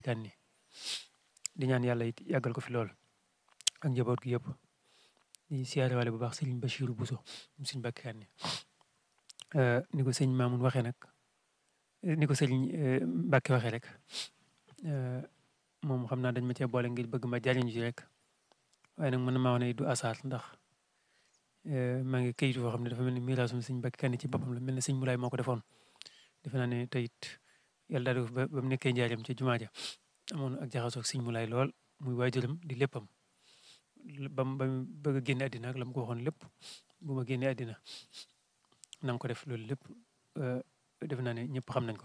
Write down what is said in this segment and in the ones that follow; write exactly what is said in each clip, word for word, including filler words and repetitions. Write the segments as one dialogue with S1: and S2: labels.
S1: Kanni di ñaan yàlla it yàggal ko fi lool ak njaboot gi yëpp di siyaare wale bu baax sëriñ Bachirou Bousso mu sëriñ Mbàkke Kanni ni ko sëñ Mamoun waxee nag ni ko sëriñ Mbàkke waxee rek moom xam naa dañ ma cee boole ngir bëgg ma jariñu ci rek waaye nag mën na maa wax ne du asaar ndax maa ngi këyitu foo xam ne dafa mel ni miraasum sëñ Mbàkke Kanni ci boppam la mel ne sëñ Moulay moo ko defoon defe naa ne teyit yàlla daal ba ba mu nekkee njaareem ci jumaa ja amoon ak jaxasoo ak sëñ Moulay lool muy waajuram di léppam ba mu ba mu bëgg a génne àddina ak la mu ko waxoon lépp bu ma génnee àddina na nga ko def loolu lépp defe naa ne ñëpp xam nañ ko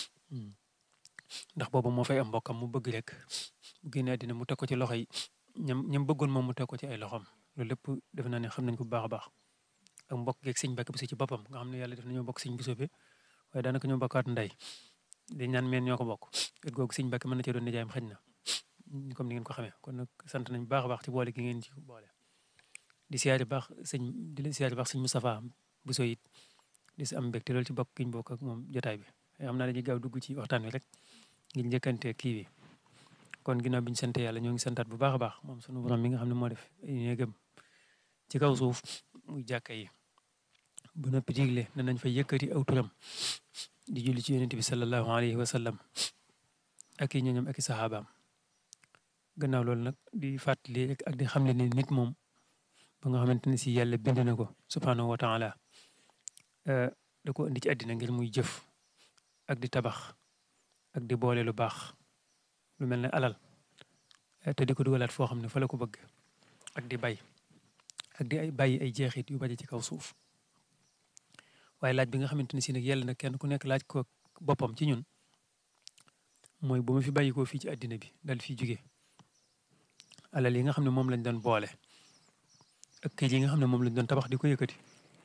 S1: ndax boobu moo fay am mbokkam mu bëgg rek bu génnee àddina mu teg ko ci loxo yi ñam ñam bëggoon moom mu teg ko ci ay loxoom loolu lépp defe naa ne xam nañ ko bu baax a baax ak mbokk geeg sëñ Mbàkke Buso ci boppam nga xam ne yàlla def na ñoo bokk sëñ Buso bi waaye daanaka ñoo bokkaat ndey di ñaan meen ñoo ko bokk et googu sëñ Mbàkke mën na cee doon nijaayam xëj na comme ni ngeen ko xamee kon nag sant nañ bu baax a baax ci boole gi ngeen ci boole di siyaari baax sëñ di leen siyaari baax sëñ Moustapha Buso it di si am mbégte loolu ci bokk gi ñu bokk ak moom jotaay bi xam naa dañuy gaaw dugg ci waxtaan wi rek ngir njëkkante kii bi kon ginnaaw bi ñu sant yàlla ñoo ngi santaat bu baax a baax moom sunu borom mi nga xam ne moo def ay néegam ci kaw suuf muy jàkka yi bu noppi digle ne nañ fa yëkkati aw turam di julli ci yonent bi sallallahu alayhi wa sallam ak i ñooñam ak i saxaabaam gannaaw loolu nag di fàttali rek ak di xam ne ni nit moom ba nga xamante ne si yàlla bind na ko subhanahu wa taala da ko indi ci àddina ngir muy jëf ak di tabax ak di boole lu baax lu mel ne alal te di ko dugalaat foo xam ne fa la ko bëgg ak di bay ak di ay bàyyi ay jeexit yu baje ci kaw suuf waaye laaj bi nga xamante ne si nag yàlla na kenn ku nekk laaj ko boppam ci ñun mooy bu ma fi bàyyi koo fii ci àddina bi dal fii jóge alal yi nga xam ne moom lañ doon boole ak kër yi nga xam ne moom lañ doon tabax di ko yëkkati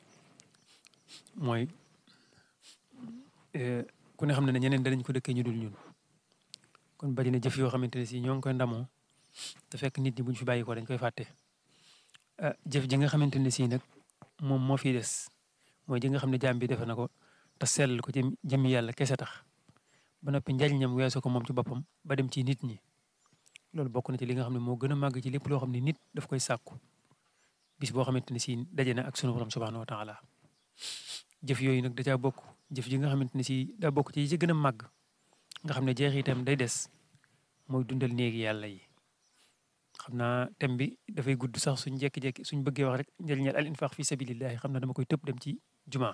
S1: mooy ku ne xam ne ne ñeneen danañ ko dëkkee ñu dul ñun kon bari na jëf yoo xamante ne si ñoo ngi koy ndamoo te fekk nit ñi buñ fi bàyyi ko dañ koy fàtte jëf ji nga xamante ne si nag moom moo fi des mooy ji nga xam ne jaam bi defe na ko te sell ko ci jëmmi yàlla kese tax ba noppi njariñam weesu ko moom ci boppam ba dem ci nit ñi loolu bokk na ci li nga xam ne moo gën a màgg ci lépp loo xam ne nit daf koy sàkku bis boo xamante ne si daje na ak sunu borom subhanahu wa taala jëf yooyu nag da caa bokk jëf ji nga xamante ne si daa bokk ci yi ci gën a màgg nga xam ne jeexitam day des mooy dundal néegi yàlla yi xam naa thème bi dafay gudd sax suñ jekki-jekki suñ bëggee wax rek njëriñal al infaq fi sabilillahi xam naa dama koy tëb dem ci jumaa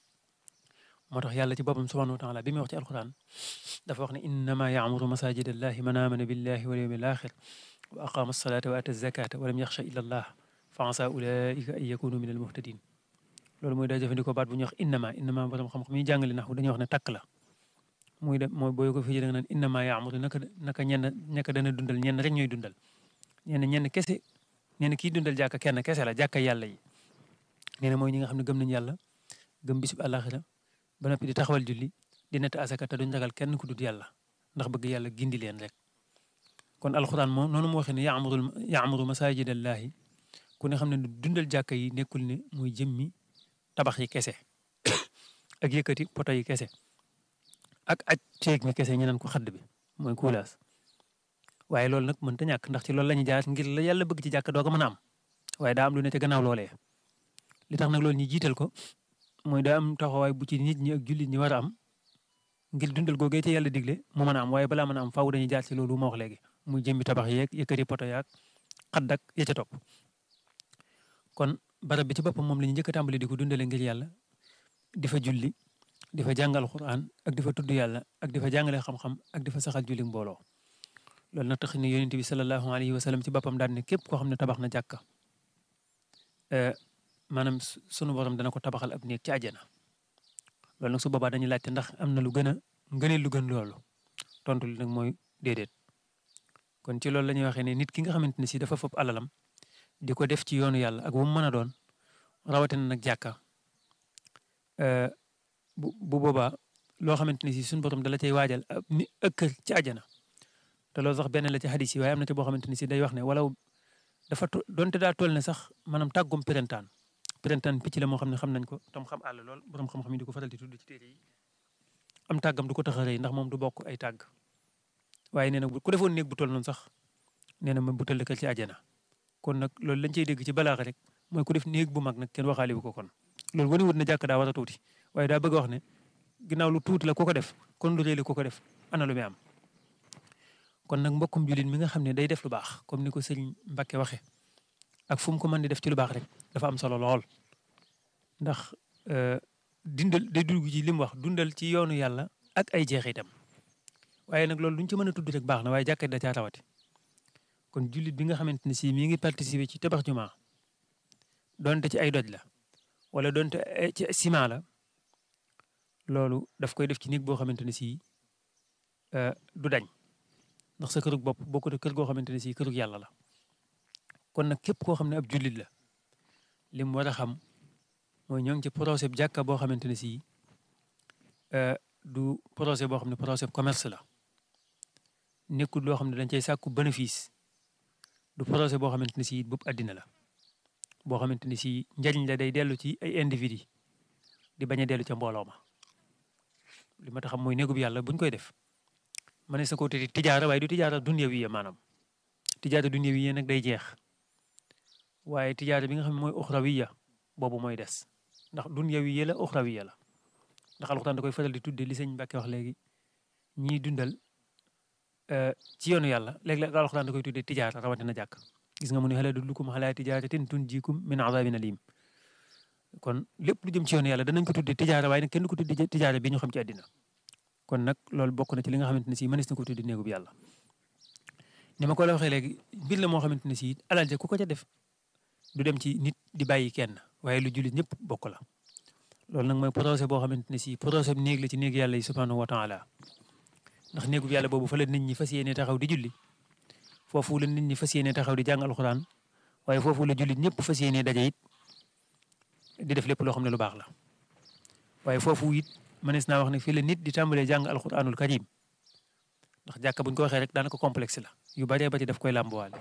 S1: moo tax yàlla ci boppam subhanahu wa taala bi muy wax ci alquran dafa wax ne innama yaamuru masajida allahi man amana billahi wal yawmil axir wa aqama alsalata wa ata zakata wa lam yaxsha illa allah fa asa ulaika an yakunu min al muhtadin loolu mooy day jëfandikoo baat bu ñuy wax innama innama borom xam-xam yi jàngale nax dañuy wax ne takk la muy de mooy booy ko fii da nga naan innama yaamuru naka naka ñenn ñaka dana dundal ñenn rek ñooy dundal ñenn ñenn kese ñenn kii dundal jàkka kenn kese la jàkka yàlla yi nee na mooy ñi nga xam ne gëm nañ yàlla gëm bisub àllaaxira ba noppi di taxawal julli di nett asaka te duñ ragal kenn ku dut yàlla ndax bëgg yàlla gindi leen rek kon alxuraan moo noonu moo waxee ne yaamuru yaamuru masajidallahi ku ne xam ne dundal jàkka yi nekkul ne muy jëmmi tabax yi kese ak yëkkati poto yi kese ak aj ceeg mi kese ñu naan ko xadd bi mooy kuulaas waaye loolu nag mënta ñàkk ndax ci loolu la ñuy jaar ngir la yàlla bëgg ci jàkka doo ko mën a am waaye daa am lu ne ca gannaaw loolee li tax nag loolu ñu jiital ko mooy daa am taxawaay bu ci nit ñi ak jullit ñi war a am ngir dundal googee ci yàlla digle mu mën a am waaye balaa mën a am faaw dañuy jaar ci loolu ma wax léegi muy jëmmi tabax yeeg yëkkati poto yaag xadd ak ya ca topp kon barab bi ci boppam moom la ñu njëkk a tàmbali di ko dundale ngir yàlla di fa julli di fa jàngal Alxuraan ak di fa tudd yàlla ak di fa jàngale xam-xam ak di fa saxal julli mbooloo loolu nag tax ne yonent bi sallallahu alayhi wa sallam ci boppam daan ne képp koo xam ne tabax na jàkka maanaam sunu borom dana ko tabaxal ab néeg ci àjjana loolu nag su boobaa dañuy laajte ndax am na lu gën a ngëneel lu gën loolu tontu li nag mooy déedéet kon ci loolu la ñuy waxee ne nit ki nga xamante ne si dafa fopp alalam di ko def ci yoonu yàlla ak bu mu mën a doon rawatina nag jàkka bu bu boobaa loo xamante ne si suñu borom dala cay waajal ni ëkkër ci àjjana te loolu sax benn la ci hadis yi waaye am na ci boo xamante ne si day wax ne wala dafa donte daa toll ne sax maanaam tàggum pirentaan pirentaan picc la moo xam ne xam nañ ko tam xam àll lool borom xam-xam yi di ko faral di tudd ci téere yi am tàggam du ko tax a rëy ndax moom du bokk ay tàgg waaye nee na ku defoon néeg bu toll noonu sax nee na ma bu tëll kër ci àjjana kon nag loolu lañ cey dégg ci balaaxa rek mooy ku def néeg bu mag nag kenn waxaale bu ko kon loolu wane wut na jàkk daa war a tuuti waaye daa bëgg a wax ne ginnaaw lu tuuti la ku ko def kon lu rëy la ku ko def ana lu muy am kon nag mbokkum jullit mi nga xam ne day def lu baax comme ni ko sëriñ Mbacke waxe ak fu mu ko mën di def ci lu baax rek dafa am solo lool ndax dindal day dugg ci li mu wax dundal ci yoonu yàlla ak ay jeexitam waaye nag loolu duñ ci mën a tudd rek baax na waaye jàkka da caa rawati kon jullit bi nga xamante ne si mi ngi participer ci tabax jumaa donte ci ay doj la wala donte ci ciment la loolu daf koy def ci néeg boo xamante ne si du dañ ndax sa kërug bopp bokkut ak kër goo xamante ne si kërug yàlla la kon nag képp koo xam ne ab jullit la li mu war a xam mooy ñoo ngi ci projet bi jàkka boo xamante ne si du projet boo xam ne projet commerce la nekkul loo xam ne dañ cay sàkku bénéfice du projet boo xamante ne si boobu àddina la boo xamante ne si njariñ la day dellu ci ay individu di bañ a dellu ca mbooloo ma li ma tax xam mooy néegub yàlla buñ koy def ma ne sa ko tuddee tijaara waaye du tijaara dunyawiya maanaam tijaara dunyawiya nag day jeex waaye tijaara bi nga xam ne mooy uxrawiya boobu mooy des ndax dunyawiya la uxrawiya la ndax alxuraan da koy faral di tuddee li sëñ Mbàkke wax léegi ñiy dundal ci yoonu yàlla léeg-léeg alxuraan da koy tuddee tijaara rawatina jàkk gis nga mu ne hal adullukum alaa tijaaratin tunjiikum min azaabin aliim kon lépp lu jëm ci yoonu yàlla danañ ko tuddee tijaara waaye nag kenn du ko tuddee tijaara bi ñu xam ci àddina kon nag loolu bokk na ci li nga xamante ne si mënees na ko tuddee néegub yàlla ni ma ko la waxee léegi mbir la moo xamante ne si alal ja ku ko ca def du dem ci nit di bàyyi kenn waaye lu jullit ñëpp bokk la loolu nag mooy projet boo xamante ne si projet bi néeg la ci néeg yàlla yi subhanahu wa taala ndax néegub yàlla boobu fa la nit ñi fas yéene taxaw di julli foofu la nit ñi fas yéene taxaw di jàng alxuraan waaye foofu la jullit ñëpp fas yéene daje it di def lépp loo xam ne lu baax la waaye foofu it mënees naa wax ne fii la nit di tàmbalee jàng alxuraanul karim ndax jàkka buñ ko waxee rek daanaka complexe la yu baree bari daf koy làmbuwaale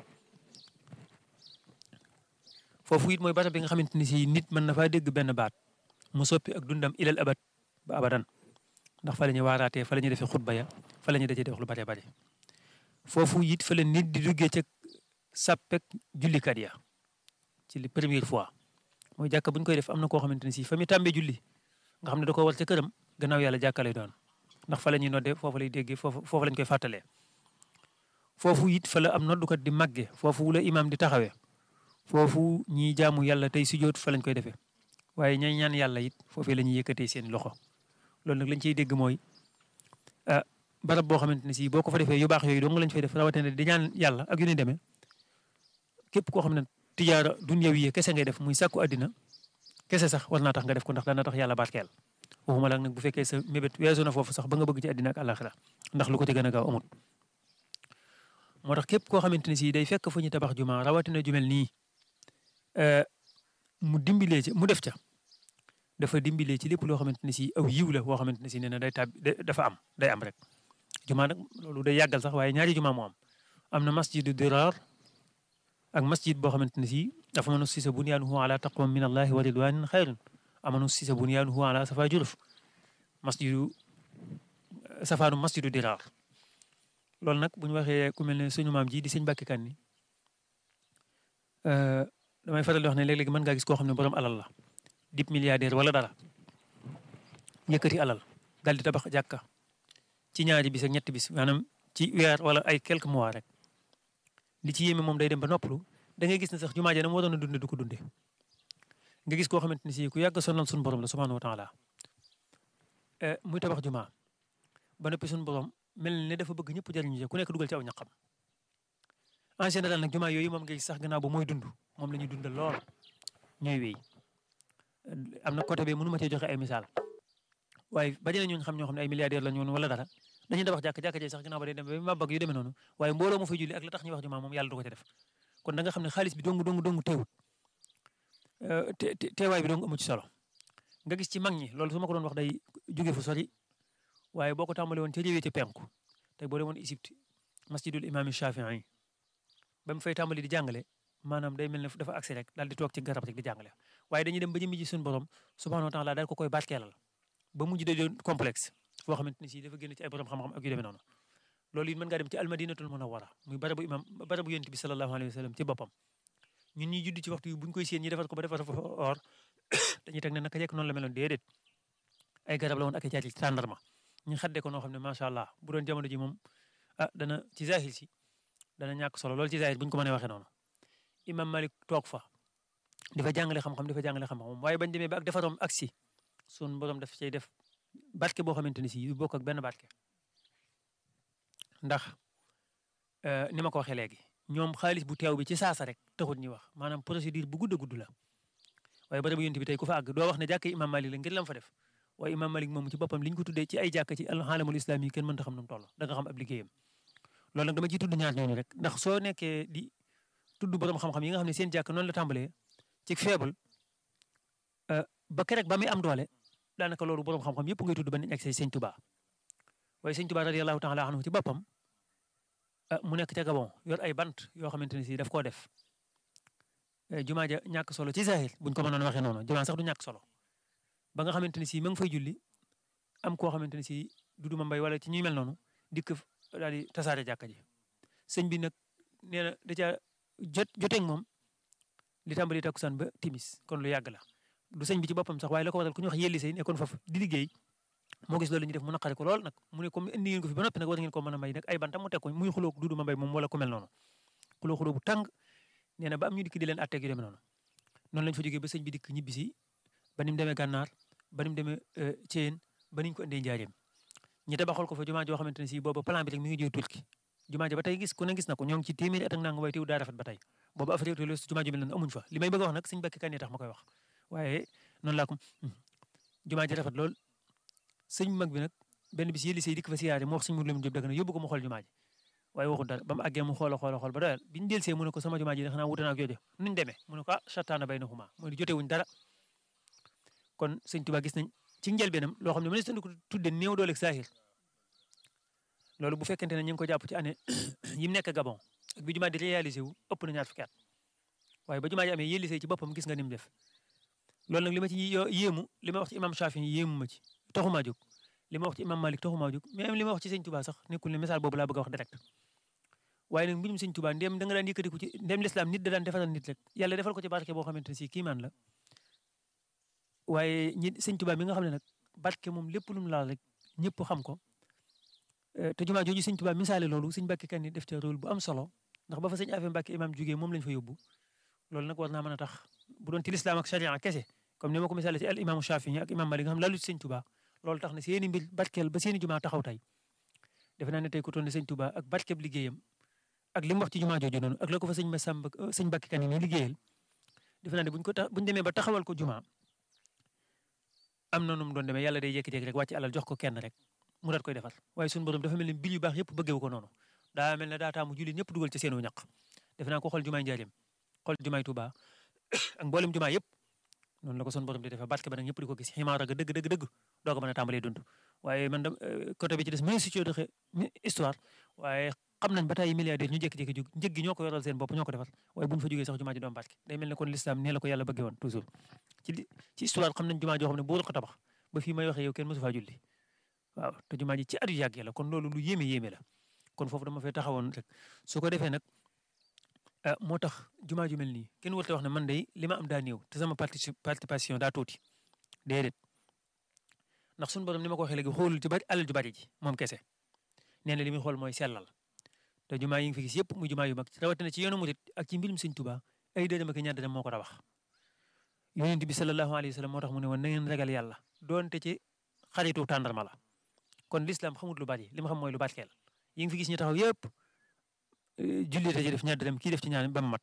S1: foofu it mooy barab bi nga xamante ni si nit mën na faa dégg benn baat mu soppi ak dundam ilal abad ba abadan ndax fa la ñuy waaraatee fa la ñuy defee xutba ya fa la ñuy dajee di wax lu baree bari foofu it fa la nit di duggee ca sàppek jullikat ya ci li première fois mooy jàkka bu ñu koy def am na koo xamante ne si fa muy tàmbee julli nga xam ne da koo war ca këram gannaaw yàlla jàkka lay doon ndax fa la ñuy noddee foofu lay déggee foofu foofu lañ koy fàttalee foofu it fa la am noddukat di màgge foofu la imaam di taxawee foofu ñiy jaamu yàlla tey sujjóot fa lañ koy defee waaye ñay ñaan yàlla it foofee la ñuy yëkkatee seen loxo loolu nag lañ ciy dégg mooy ah barab boo xamante ne si boo ko fa defee yu baax yooyu dong lañ fay def rawatina di ñaan yàlla ak yu ni demee képp koo xam ne tijaara dunyawiya kese ngay def muy sàkku àddina kese sax war naa tax nga def ko ndax dana tax yàlla barkeel waxuma la nag bu fekkee sa mébét weesu na foofu sax ba nga bëgg ci àddina ak àllaxira ndax lu ko ci gën a gaaw amut moo tax képp koo xamante ne si day fekk fu ñu tabax juma rawatina jumel nii mu dimbilee ci mu def ca dafa dimbilee ci lépp loo xamante ne si aw yiw la boo xamante ne si nee na day tab dafa am day am rek juma nag loolu day yàggal sax waaye ñaari juma moo am am na masjidu dirar ak masjid boo xamante ne si dafa mën a sisa bunyaanuhu ala taqwa min allahi wa ridwanin xayrun amanu sisa bunyaanuhu ala safa juruf masjidu safaanu masjidu dirar loolu nag bu ñu waxee ku mel ne suñu maam ji di sëñ Mbàkke Kanni damay faral di wax ne léeg-léeg mën ngaa gis koo xam ne borom alal la dip milliardaire wala dara yëkkati alal dal di tabax jàkka ci ñaari bis ak ñetti bis maanaam ci weer wala ay quelques mois rek li ci yéeme moom day dem ba noppalu da ngay gis ne sax jumaa ja na moo doon a dunde du ko dunde nga gis koo xamante ne si ku yàgg sonal suñu borom la subhanahu wa taala muy tabax jumaa ba noppi suñu borom mel ne dafa bëgg ñëpp jariñu ku nekk dugal ci aw ñaqam en général nag jumaa yooyu moom nga gis sax gannaaw ba mooy dund moom la ñuy dundal lool ñooy wéy am na côté bi mënu ma cee joxe ay misaal waaye bari na ñooñu xam ñoo xam ne ay milliardaires la ñu woon wala dara dañuy tabax jàkk jàkk jee sax gannaaw ba day dem ba ma bëgg yu demee noonu waaye mbooloo mu fay julli ak la tax ñuy wax jumaa moom yàlla du ko ca def kon da nga xam ne xaalis bi dong dong dong teewut te teewaay bi dong amu ci solo nga gis ci mag ñi loolu su ma ko doon wax day jóge fu sori waaye boo ko tàmbale woon ca réewee ci penku tey boo demoon Égypte masjidul imam Shafii ba mu fay tàmbali di jàngale maanaam day mel ne dafa agsi rek daal di toog ci garab rek di jàngale waaye dañuy dem ba jëmmi ji suñu borom subhanahu wa taala daal ko koy barkeelal ba mujj day doon complexe foo xamante ni si dafa génn ci ay borom xam-xam ak yu demee noonu loolu it mën ngaa dem ci almadinatul munawwara muy barabu imam barabu yonent bi sallallahu alayhi wa sallam ci boppam ñun ñi judd ci waxtu yi buñ koy séen ñi defar ko ba defar fa or dañuy teg ne naka jekk noonu la meloon déedéet ay garab la woon ak ay jaati tàndarma ñu xaddee ko noo xam ne macha allah bu doon jamono ji moom ah dana ci zahir si dana ñàkk solo loolu ci zahir buñ ko mënee waxee noonu imam Malik toog fa di fa jàngale xam-xam di fa jàngale xam-xam waaye bañ demee ba ak defaroom aksi sun borom daf cay def barke boo xamante ni si yu bokk ak benn barke ndax ni ma ko waxee léegi ñoom xaalis bu teew bi ci saasa rek taxut ñuy wax maanaam procédure bu gudd a gudd la waaye barabu yonent bi tey ku fa àgg doo wax ne jàkk imam Malik la ngir lam fa def waaye imam Malik moom ci boppam li ñu ko tuddee ci ay jàkk ci alxaalamul islaam yi kenn mënta xam nu mu toll da nga xam ab liggéeyam loolu nag dama ciy tudd ñaar ñooñu rek ndax soo nekkee di tudd borom xam-xam yi nga xam ne seen jàkk noonu la tàmbalee ci faible ba kerek ba muy am doole daanaka loolu borom xam-xam yëpp ngay tudd ba nañ ak say sëñ Tuubaa waaye sëñ Tuubaa radiyallahu taala anhu ci boppam mu nekk ca Gabon yor ay bant yoo xamante ne si daf koo def jumaa ja ñàkk solo ci zahir buñ ko mënoon waxee noonu jumaa sax du ñàkk solo ba nga xamante ne si ma ngi fay julli am koo xamante ne si Dudu Mbay wala ci ñuy mel noonu dikk daal di tasaare jàkka ji sëñ bi nag nee na da caa jot joteeg moom li tàmbali takkusaan ba timis kon lu yàgg la du sëñ bi ci boppam sax waaye la ko waral ku ñuy wax yelli say nekkoon foofu di liggéey moo gis loolu ñu def mu naqari ko lool nag mu ne comme indi ngeen ko fi ba noppi nag war ngeen ko mën a may nag ay bantam mu teg ko muy xuloo Dudu Mbay moom wala ku mel noonu xuloo xuloo bu tàng nee na ba am ñu dikk di leen atteeg yu demee noonu noonu lañ fa jógee ba sëñ bi dikk ñibbisi ba ni mu demee gànnaar ba ni mu demee Thièyène ba niñ ko indee njaareem ñi tabaxal ko fa jumaa joo xamante ne si booba plan bi rek mi ngi jóge Turki jumaa ja ba tey gis ku ne gis na ko ñoo ngi ci téeméeri at ak nangam waaye teew daa rafet ba tey booba Afrique de l'Ouest jumaa ju mel noonu amuñ fa li may bëgg a wax nag sëñ Bakki Kanni tax ma koy wax waaye noonu laa ko jumaa ji rafet lool sëñ mag bi nag benn bis yëlli say dikk fa siyaare mu wax sëñ Mudu Lamin Jóob Dagana yóbbu ko mu xool jumaa ji waaye waxul dara ba mu àggee mu xool xool xool ba doyal biñu delsee mu ne ko sama jumaa ji xanaa wuute naa ak jooje nuñ demee mu ne ko ah shattaana baynahuma mooy jotewuñ dara kon sëñ Tuubaa gis nañ ci njëlbeenam loo xam ne mënees na ko tudde néew doole ak saahir loolu bu fekkente ne ñu ngi ko jàpp ci année yi mu nekk Gabon ak bi jumaa di réalisé wu ëpp na ñaar fukki at waaye ba jumaa ji amee yëlli say ci boppam gis nga ni mu def loolu nag li ma ci yéemu li ma wax ci imam Shafi yéemu ma ci taxumaa jóg li ma wax ci imam Malik taxumaa jóg même li ma wax ci sëñ Tuubaa sax nekkul ne message boobu laa bëgg a wax direct waaye nag mbirum sëñ Tuubaa ndéem da nga daan yëkkatiku ci ndéem l'islam nit da daan defaral nit rek yàlla defal ko ci barke boo xamante ne si kiimaan la waaye ñi sëñ Tuubaa mi nga xam ne nag barke moom lépp lu mu laal rek ñëpp xam ko te jumaa jooju sëñ Tuubaa misaale loolu sëñ Bakki Kanni def ca rôle bu am solo ndax ba fa sëñ Afe Mbàkke imam jugee moom lañ fa yóbbu loolu nag war naa mën a tax bu doon ci l'islam ak charia kese comme ni ma ko misaale ci al imaamu Shaafi ak imam Malik nga xam laalu ci sëñ Tuubaa loolu tax na seeni mbir barkeel ba seeni jumaa taxaw tey defe naa ne tey ku toll ne sëñ Tuubaa ak barkeeb liggéeyam ak li mu wax ci jumaa jooju noonu ak la ko fa sëñ Masamba sëñ Bakki Kanni ni liggéeyal defe naa ne buñ ko tax buñ demee ba taxawal ko jumaa am na nu mu doon demee yàlla day jékki-jékki rek wàcc alal jox ko kenn rek mu daat koy defar waaye suñu borom dafa mel ni bil yu baax yëpp bëggeewu ko noonu daa mel ne daa taamu jullit ñëpp dugal ci seenu ñaq defe naa ko xool jumaay Njaaréem xool jumaay Tuubaa ak mboolem jumaa yëpp noonu la ko suñu borom di defee barke ba nag ñëpp di ko gis ximaara ga dëgg dëgg dëgg doo ko mën a tàmbalee dund waaye man da côté bi ci des mëne si ci doxe histoire waaye xam nañ ba tey milliardaire ñu jékki-jékki jóg njëg gi ñoo ko yoral seen bopp ñoo ko defar waaye buñ fa jógee sax jumaa ji doom barke day mel ne kon l'islam nee la ko yàlla bëggee woon toujours ci ci histoire xam nañ jumaa joo xam ne buur ko tabax ba fii may waxee yow kenn mosu faa julli waaw te jumaa ji ci at yu yàggee la kon loolu lu yéeme yéeme la kon foofu dama fay taxawoon rek su ko defee nag moo tax jumaa ju mel nii kenn warut a wax ne man day li ma am daa néew te sama participation daa tuuti déedéet ndax suñu borom ni ma ko waxee léegi xoolul ci bari alal ju bari ji moom kese nee na li muy xool mooy sellal te jumaa yi nga fi gis yëpp muy jumaa yu mag rawatina ci yoonu murit ak ci mbirum sëñ Tuubaa ay dërëm ak ñaar dërëm moo ko tabax yonent bi sallallahu alayhi wa sallam moo tax mu ne woon na ngeen ragal yàlla doonte ci xaritu tàndarma la kon l'islam xamut lu bari li ma xam mooy lu barkeel yi nga fi gis ñu taxaw yëpp jullite ci def ñaar dërëm kii def ci ñaar ba mu mat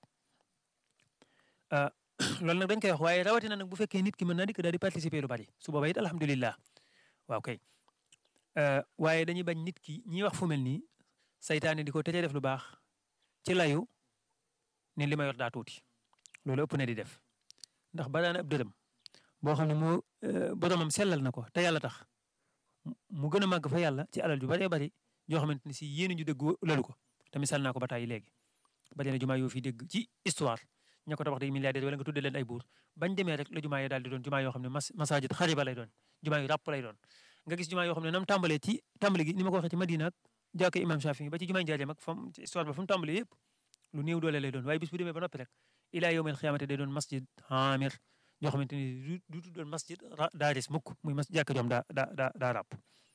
S1: loolu nag dañ koy wax waaye rawatina nag bu fekkee nit ki mën naa dikk daal di participer lu bari su boobaa it alhamdulillah waaw kay waaye dañuy bañ nit ki ñiy wax fu mel nii saytaane di ko tëjee def lu baax ci layu ne li ma yor daa tuuti loolu ëpp na di def ndax ba daan ab dërëm boo xam ne moo boromam sellal na ko te yàlla tax mu gën a màgg fa yàlla ci alal ju bëree bëri joo xamante ni si yéen ñu dégg lalu ko te misaal naa ko ba tàyyi léegi ba dee jumaa yoo fi dégg ci histoire ña ko tabax day milliardaire wala nga tuddee leen ay buur bañ demee rek la jumaa yi daal di doon jumaa yoo xam ne mas masajid xariba lay doon jumaa yu ràpp lay doon nga gis jumaa yoo xam ne nam tàmbalee ci tàmbale gi ni ma ko waxee ci Madina ak jàkka imam Shafi ba ci jumaay Njaaréem ak fam ci histoire ba fu mu tàmbalee yëpp lu néew doole lay doon waaye bis bu demee ba noppi rek ilaa yawmil xiyaamati day doon masjid amir yoo xamante ni du du doon masjid daaris mukk muy mas jàkka joom daa daa daa daa ràpp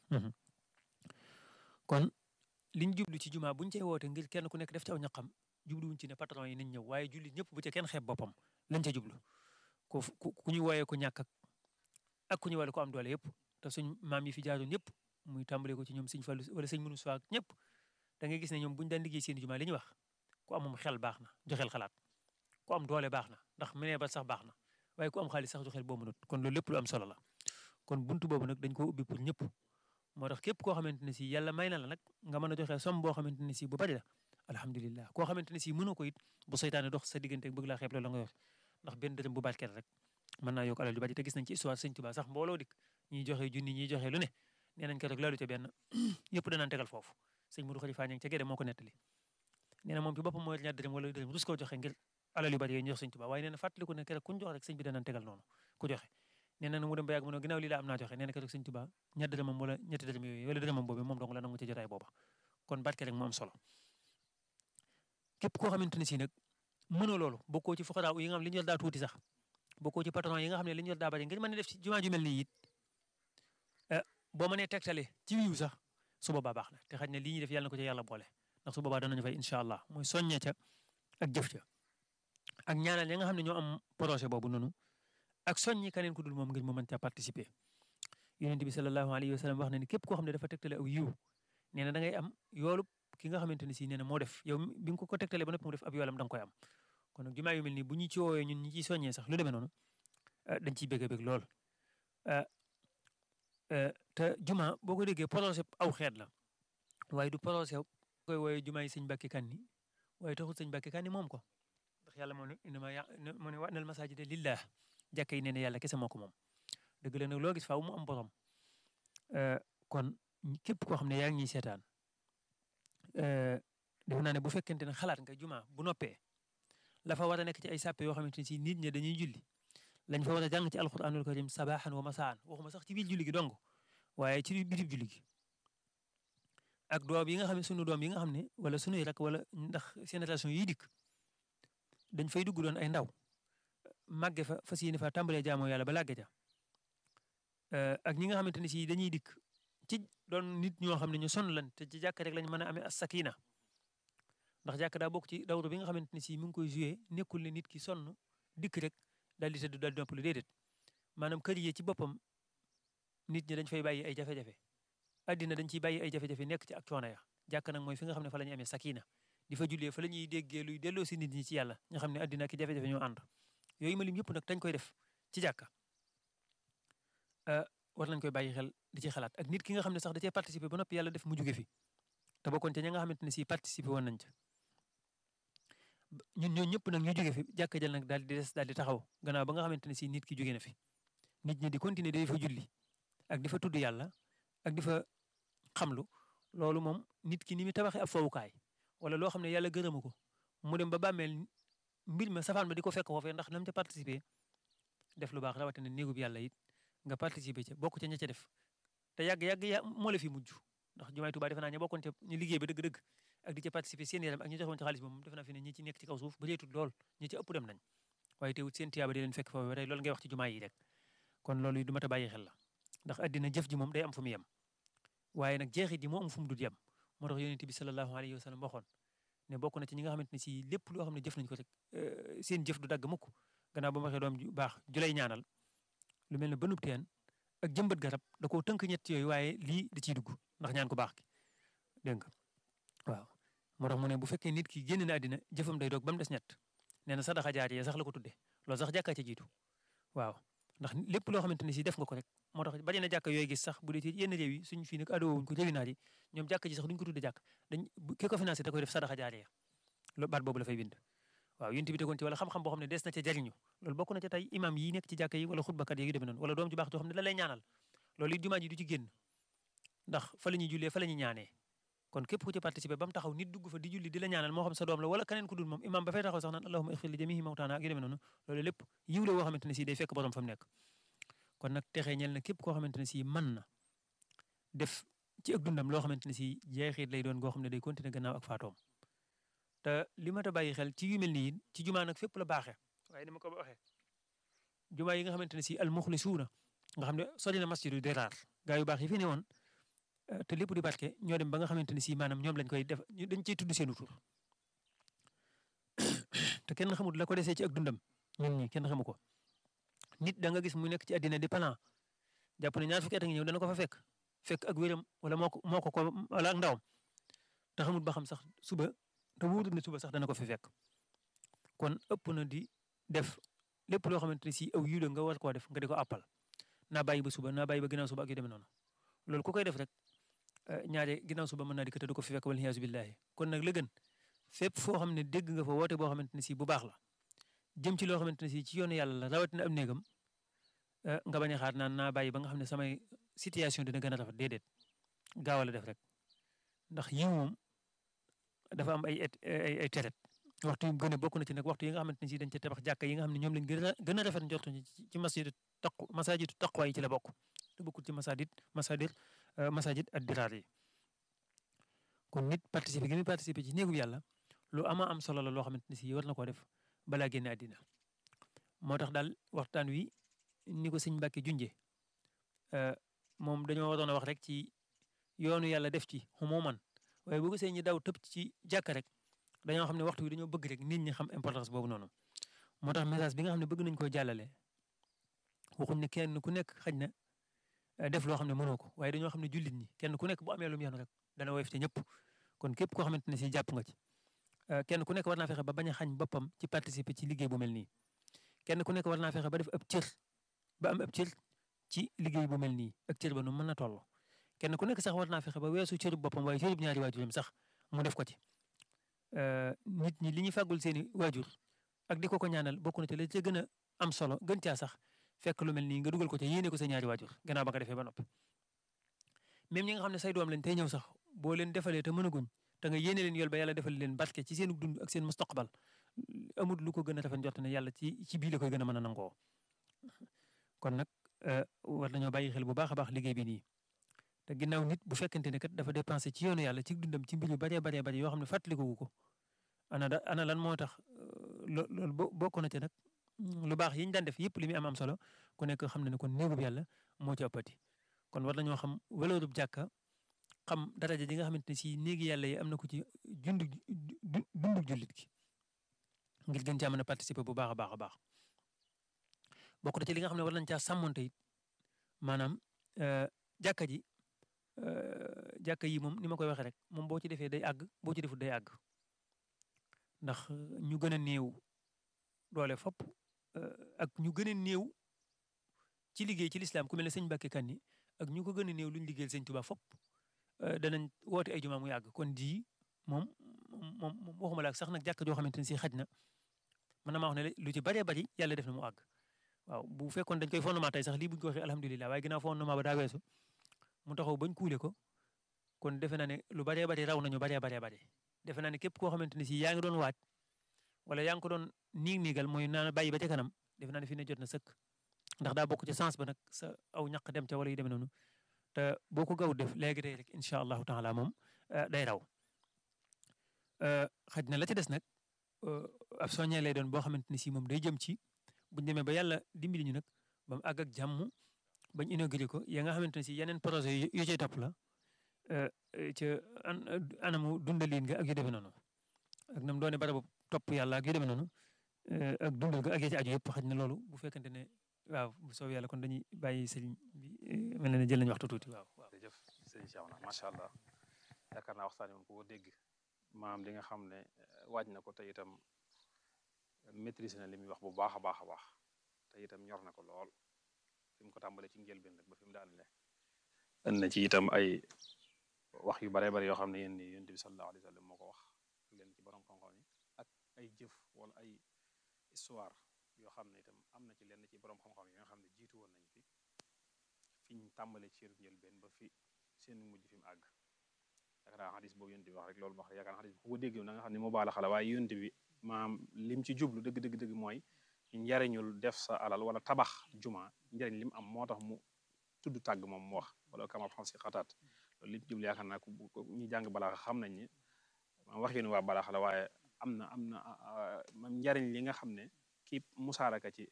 S1: kon liñ jublu ci jumaa buñ cey woote ngir kenn ku nekk def ci aw ñaqam jubluwuñ ci ne patron yi nañ ñëw waaye jullit ñëpp bu ca kenn xeeb boppam lañ ca jublu ku ku ñu wooyee ku ñàkk ak ak ku ñu wale ko am doole yëpp te suñ maam yi fi jaaroon yëpp muy tàmbale ko ci ñoom sëñ Fallu wala sëñ Moussa ak ñëpp da ngay gis ne ñoom buñu daan liggéey seen jumaa li ñuy wax ku amum xel baax na joxel xalaat ku am doole baax na ndax menee ba sax baax na waaye ku am xaalis sax joxel boo mënut kon loolu lépp lu am solo la kon buntu boobu nag dañ ko ubbi pour ñëpp moo tax képp koo xamante ne si yàlla may na la nag nga mën a joxe somme boo xamante ne si bu bari la alhamdulilah koo xamante ne si mënoo ko it bu seytaane dox sa diggante bëgg laa xeeb loolu la nga yor ndax benn dërëm bu barkeel rek mën naa yokk alal yu bari te gis nañ ci histoire sëñ Tuubaa sax mbooloo dik ñiy joxe junni ñiy joxe lu ne nee nañ ko rek laalu ca benn yëpp danaan tegal foofu sëñ Modou Khari Fañang ca Gédé moo ko nettali nee na moom ci boppam mooy ñaar dërëm wala dërëm rus koo joxe ngir alal yu bari yooyu ñu jox sëñ Tuubaa waaye nee na fàttaliku ne keroog kuñ jox rek sëñ bi danaan tegal noonu ku joxe nee na mu dem ba yàgg mu ne ginnaaw lii laa am naa joxe nee na keroog sëñ Tuubaa ñaar dërëmam wala ñetti dërëm yooyu wala dërëmam boobu moom dong la nangu ci jotaay booba kon barke rek moo am solo képp koo xamante ne si nag mënoo loolu bokkoo ci fuqaraa yi nga xam li ñu yor daa tuuti sax bokkoo ci patron yi nga xam ne li ñu yor daa bari ngir mën a def ci jumaa ju mel nii it boo mënee tegtale ci wiiw sax su boobaa baax na te xaj na lii ñuy def yàlla na ko ca yàlla boole ndax su boobaa danañu fay incha allah mooy soññee ca ak jëf ca ak ñaanal ñi nga xam ne ñoo am projet boobu noonu ak soññi keneen ku dul moom ngir mu mën caa participer yonent bi sallallahu alayhi wa sallam wax na ni képp koo xam ne dafa tegtale aw yiw nee na da ngay am yoolu ki nga xamante ne si nee na moo def yow bi nga ko ko tegtalee ba noppi mu def ab yoolam da nga koy am kon nag jumaa yu mel nii bu ñu ci woowee ñun ñi ciy soññee sax lu demee noonu dañ ciy bëgg a bëgg lool te juma boo ko déggee projet aw xeet la waaye du projet koy wooyee jumaa yi sëñ Mbàkke Kanni waaye taxul sëñ Mbàkke Kanni moom ko ndax yàlla moo ne innama ya moo ne wa anal masaajida lillah jàkka yi nee na yàlla kese moo ko moom dëgg la nag loo gis faaw mu am borom kon képp koo xam ne yaa ngi ñuy seetaan defe naa ne bu fekkente ne xalaat nga juma bu noppee la fa war a nekk ci ay sàppe yoo xamante ne si nit ñi dañuy julli lañ fa war a jàng ci alquranul karim sabaxan wa masaan waxuma sax ci biir julli gi dong waaye ci biir julli gi ak doom yi nga xam ne sunu doom yi nga xam ne wala sunuy rak wala ndax génération yi dikk dañ fay dugg doon ay ndaw màgge fa fas yéene fa tàmbalee jaamoo yàlla ba làgge ja ak ñi nga xamante ne si dañuy dikk ci doon nit ñoo xam ne ñu sonn lan te ci jàkk rek lañ mën a amee as sakina ndax jàkk daa bokk ci dawru bi nga xamante ne si mi ngi koy joué nekkul ne nit ki sonn dikk rek daal di tëdd daal di noppalu déedéet maanaam kër yi ci boppam nit ñi dañ fay bàyyi ay jafe-jafe addina dañ ciy bàyyi ay jafe-jafe nekk ci ak coono ya jàkk nag mooy fi nga xam ne fa la ñuy amee sakina di fa jullee fa la ñuy déggee luy delloo si nit ñi ci yàlla nga xam ne addina ak jafe-jafe ñoo ànd yooyu ma lim yëpp nag dañ koy def ci jàkka war nañ koy bàyyi xel di ci xalaat ak nit ki nga xam ne sax da cee participer ba noppi yàlla def mu jóge fi te bokkoon ca ña nga xamante ne si participer woon nañ ca ñun ñoo ñëpp nag ñu jóge fi jàkka jël nag daal di des daal di taxaw gannaaw ba nga xamante ne si nit ki jóge na fi nit ñi di continuer di fa julli ak di fa tudd yàlla ak di fa xamlu loolu moom nit ki ni mu tabaxee ab fowukaay wala loo xam ne yàlla gërëmu ko mu dem ba bàmmeel mbir ma safaan ba di ko fekk foofee ndax nam ca participer def lu baax rawatina néegub yàlla it nga participer ca bokk ca ña ca def te yàgg yàgg ya moo la fi mujj ndax jumaay Tuubaa defe naa ña bokkoon ca ñu liggéey ba dëgg-dëgg ak di ca participer seen yaram ak ñu joxewoon ci xaalis moom defe naa fi ne ñi ci nekk ci kaw suuf ba reetut lool ñi ci ëpp dem nañ waaye teewut seen tiyaaba di leen fekk foofu ba tey loolu ngay wax ci jumaa yi rek kon loolu yi du mat a bàyyi xel la ndax addina jëf ji moom day am fu mu yem waaye nag jeexit ji moo am fu mu dul yem moo tax yonent bi sallallahu alayhi wa sallam waxoon ne bokk na ci ñi nga xamante ne si lépp loo xam ne jëf nañ ko rek seen jëf du dagg mukk gannaaw ba ma waxee doom ju baax ju lay ñaanal lu mel ne banub teen ak jëmbat garab da koo tënk ñett yooyu waaye lii da ciy dugg ndax ñaan ko baax ki dégg nga waaw moo tax mu ne bu fekkee nit ki génn na àddina jëfam day doog ba mu des ñett nee na sadaxa jaariya sax la ko tuddee loolu sax jàkkaa ca jiitu waaw ndax lépp loo xamante ne si def nga ko rek moo tax bari na jàkka yooyu gis sax bu dee ci yenn réew yi suñ fii nag adowuñ ko jëli naa yi ñoom jàkka ji sax duñ ko tudde jàkk dañ ki ko financé da koy def sadaxa jaariya loolu baat boobu la fay bind waaw yénti bi tegoon ci wala xam-xam boo xam ne des na ca jariñu loolu bokk na ca tey imam yi nekk ci jàkka yi wala xutbakat yi yu demee noonu wala doom ju baax joo xam ne la lay ñaanal loolu it jumaa ji du ci génn ndax fa la ñuy jullee fa la ñuy ñaanee kon képp ku ci participer ba mu taxaw nit dugg fa di julli di la ñaanal moo xam sa doom la wala keneen ku dul moom imam ba fay taxaw sax naan allahumma ighfir li jamihi mawtana ak yu demee noonu loolu lépp yiw la woo xamante ne si day fekk borom fa mu nekk kon nag texee ñel na képp koo xamante ne si mën na def ci ak dundam loo xamante ne si jeexit lay doon goo xam ne day continuer gannaaw ak faatoom te li ma ta bàyyi xel ci yu mel nii ci jumaa nag fépp la baaxee waaye ni ma ko waxee jumaa yi nga xamante ne si al muxlisuuna nga xam ne sori na masjidu diraar gaa yu baax yi fi ne woon te lépp di barke ñoo dem ba nga xamante ne si maanaam ñoom lañ koy def dañ ciy tudd seenu tur te kenn xamul la ko desee ci ak dundam ñun ñi kenn xamu ko nit da nga gis mu nekk ci àddina di plan jàpp ne ñaar fukki at a ngi ñëw dana ko fa fekk fekk ak wéram wala moo ko moo ko ko wala ak ndawam te xamul ba xam sax suba te wóorul ne suba sax dana ko fi fekk kon ëpp na di def lépp loo xamante ne si aw yu nga war koo def nga di ko àppal naa bàyyi ba suba naa bàyyi ba ginnaaw suba ak yu demee noonu loolu ku koy def rek ñaare ginnaaw suba mën naa di ko te du ko fi fekk wal iyaazu billahi kon nag la gën fépp foo xam ne dégg nga fa woote boo xamante ne si bu baax la jëm ci loo xamante ne si ci yoonu yàlla la rawatina am néegam nga bañ a xaar naan naa bàyyi ba nga xam ne samay situation dina gën a rafet déedéet gaaw la def rek ndax yi moom dafa am ay ay ay teret waxtu yu gën a bokk na ci nag waxtu yi nga xamante ne si dañ ca tabax jàkka yi nga xam ne ñoom lañ gën a gën a rafet njortu ci masjidu taqu masajidu taqwa yi ci la bokk te bokkul ci masajid masadir masajid ad diraar yi kon nit participer gi muy participer ci néegu yàlla lu ama am solo la loo xamante ne si war na koo def balaa génne àddina moo tax daal waxtaan wi ni ko sëñ Mbàkke junje moom dañoo waroon a wax rek ci yoonu yàlla def ci xumuman waaye bu ko sëñ ñi daw tëb ci jàkka rek dañoo xam ne waxtu wi dañoo bëgg rek nit ñi xam importance boobu noonu moo tax message bi nga xam ne bëgg nañ koo jàllale waxuñ ne kenn ku nekk xaj na def loo xam ne mënoo ko waaye dañoo xam ne jullit ñi kenn ku nekk bu amee lu mu yanu rek dana woyof ci ñëpp kon képp koo xamante ne si jàpp nga ci kenn ku nekk war naa fexe ba bañ a xañ boppam ci participer ci liggéey bu mel nii kenn ku nekk war naa fexe ba def ab cër ba am ab cër ci liggéey bu mel nii ak cër ba nu mën na toll kenn ku nekk sax war naa fexe ba weesu cërub boppam waaye cërub ñaari waajuram sax mu def ko ci nit ñi li ñuy fàggul seeni waajur ak di ko ko ñaanal bokk na ci la ca gën a am solo gën caa sax fekk lu mel nii nga dugal ko ca yéene ko sa ñaari waajur gannaaw ba nga defee ba noppi même ñi nga xam ne say doom lañ tey ñëw sax boo leen defalee te mënaguñ te nga yéene leen yool ba yàlla defal leen barke ci seen dund ak seen mustaqbal amul lu ko gën a rafet njort ne yàlla ci ci bii la koy gën a mën a nangoo kon nag war nañoo bàyyi xel bu baax a baax liggéey bi nii te ginnaaw nit bu fekkente ne kat dafa dépensé ci yoonu yàlla ci dundam ci mbir yu baree baree bari yoo xam ne fàttalikuwu ko ana da ana lan moo tax loolu bokk na ci nag lu baax yi ñu daan def yëpp li muy am am solo ku nekk xam na ne kon néegub yàlla moo ci ëppati kon war nañoo xam valeur bu jàkka xam daraja ji nga xamante ne si néegi yàlla yi am na ko ci jundu dundu jullit gi ngir gën caa mën a participer bu baax a baax a baax bokk na ci li nga xam ne war nañ caa sàmmonte it maanaam jàkka ji jàkka yi moom ni ma koy waxee rek moom boo ci defee day àgg boo ci defut day àgg ndax ñu gën a néew doole fopp ak ñu gën a néew ci liggéey ci lislaam ku mel ne sëñ Mbàkke Kanni ak ñu ko gën a néew luñ liggéeyal sëñ Tuubaa fopp danañ woote ay jumaa muy àgg kon di moom moom moom waxuma la ak sax nag jàkka joo xamante ne si xaj na mën na maa wax ne lu ci bëree bëri yàlla def na mu àgg waaw bu fekkoon dañ koy fondement tey sax lii buñ ko waxee alhamdulilah waaye ginnaaw fondement ba daa weesu mu taxaw bañ kuule ko kon defe naa ne lu bëree bëri raw nañu bëree bëree bëri defe naa ne képp koo xamante ne si yaa ngi doon waaj wala yaa ngi ko doon niig niigal mooy naan bàyyi ba ca kanam defe naa ne fi ne jot na sëkk ndax daa bokk ci sens ba nag sa aw ñaq dem ca wala yu demee noonu te boo ko gaw def léegi tey rek incha allahu taala moom day raw xaj na la ci des nag ab soññee lay doon boo xamante ne si moom day jëm ci buñ demee ba yàlla dimbali ñu nag ba mu àgg ak jàmm bañ inauguré ko ya nga xamante ne si yeneen projet yu cay topp la ca anamu dundaliin nga ak yu demee noonu ak nam doone barabu topp yàlla ak yu demee noonu ak dundal ga ak ya ci aju yëpp xaj na loolu bu fekkente ne waaw bu soobee yàlla kon dañuy bàyyi sëriñ bi mel na ne jël nañu waxtu tuuti waaw. waaw
S2: jërëjëf sëriñ Cheikhouna macha allah yaakaar naa waxtaan moom ku ko dégg maanaam li nga xam ne waaj na ko te itam maîtrise na li muy wax bu baax a baax a baax te itam ñor na ko lool fi mu ko tàmbalee ci njëlbeen rek ba fi mu daanele ën na ci itam ay wax yu baree bari yoo xam ne yéen ni yonent bi sallallahu alayhi wa sallam moo ko wax leen ci borom xam-xam yi ak ay jëf wala ay histoire yoo xam ne itam am na ci lenn ci borom xam-xam yi nga xam ne jiitu woon nañ fi fi ñu tàmbalee ci seen njëlbeen ba fi seen mujj fi mu àgg yaakaar naa xadis boobu yonent bi wax rek loolu wax yaakaar naa xadis bu ko dégg na nga xam ne moo baala xala waaye yonent bi maam lim ci jublu dëgg dëgg dëgg mooy njariñul def sa alal wala tabax juma njariñ lim am moo tax mu tudd tàgg moom mu wax wala kama xam si xataat loolu li ci jublu yaakaar naa ku ñu jàng balaaxa xam nañ ni wax yéen waa balaaxa la waaye am na am na mam njariñ li nga xam ne kii musaaraka ci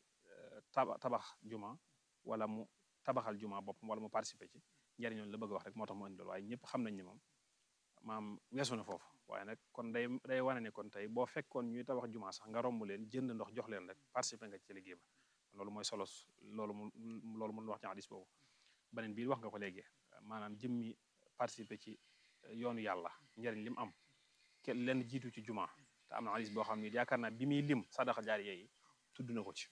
S2: tabax juma wala mu tabaxal juma boppam wala mu participer ci njariñ la bëgg wax rek moo tax mu indi loolu waaye ñëpp xam nañ ne moom maam weesu na foofu waaye nag kon day day wane ne kon tey boo fekkoon ñuy tabax juma sax nga romb leen jënd ndox jox leen rek participer nga ci liggéey ba loolu mooy solo loolu mu loolu mun wax ci hadis boobu beneen bii wax nga ko léegi maanaam jëmmi participer ci yoonu yàlla njariñ li mu am ke lenn jiitu ci juma te am na hadis boo xam ne yaakaar naa bi muy lim sadaqa jaariya yi tudd na ko ci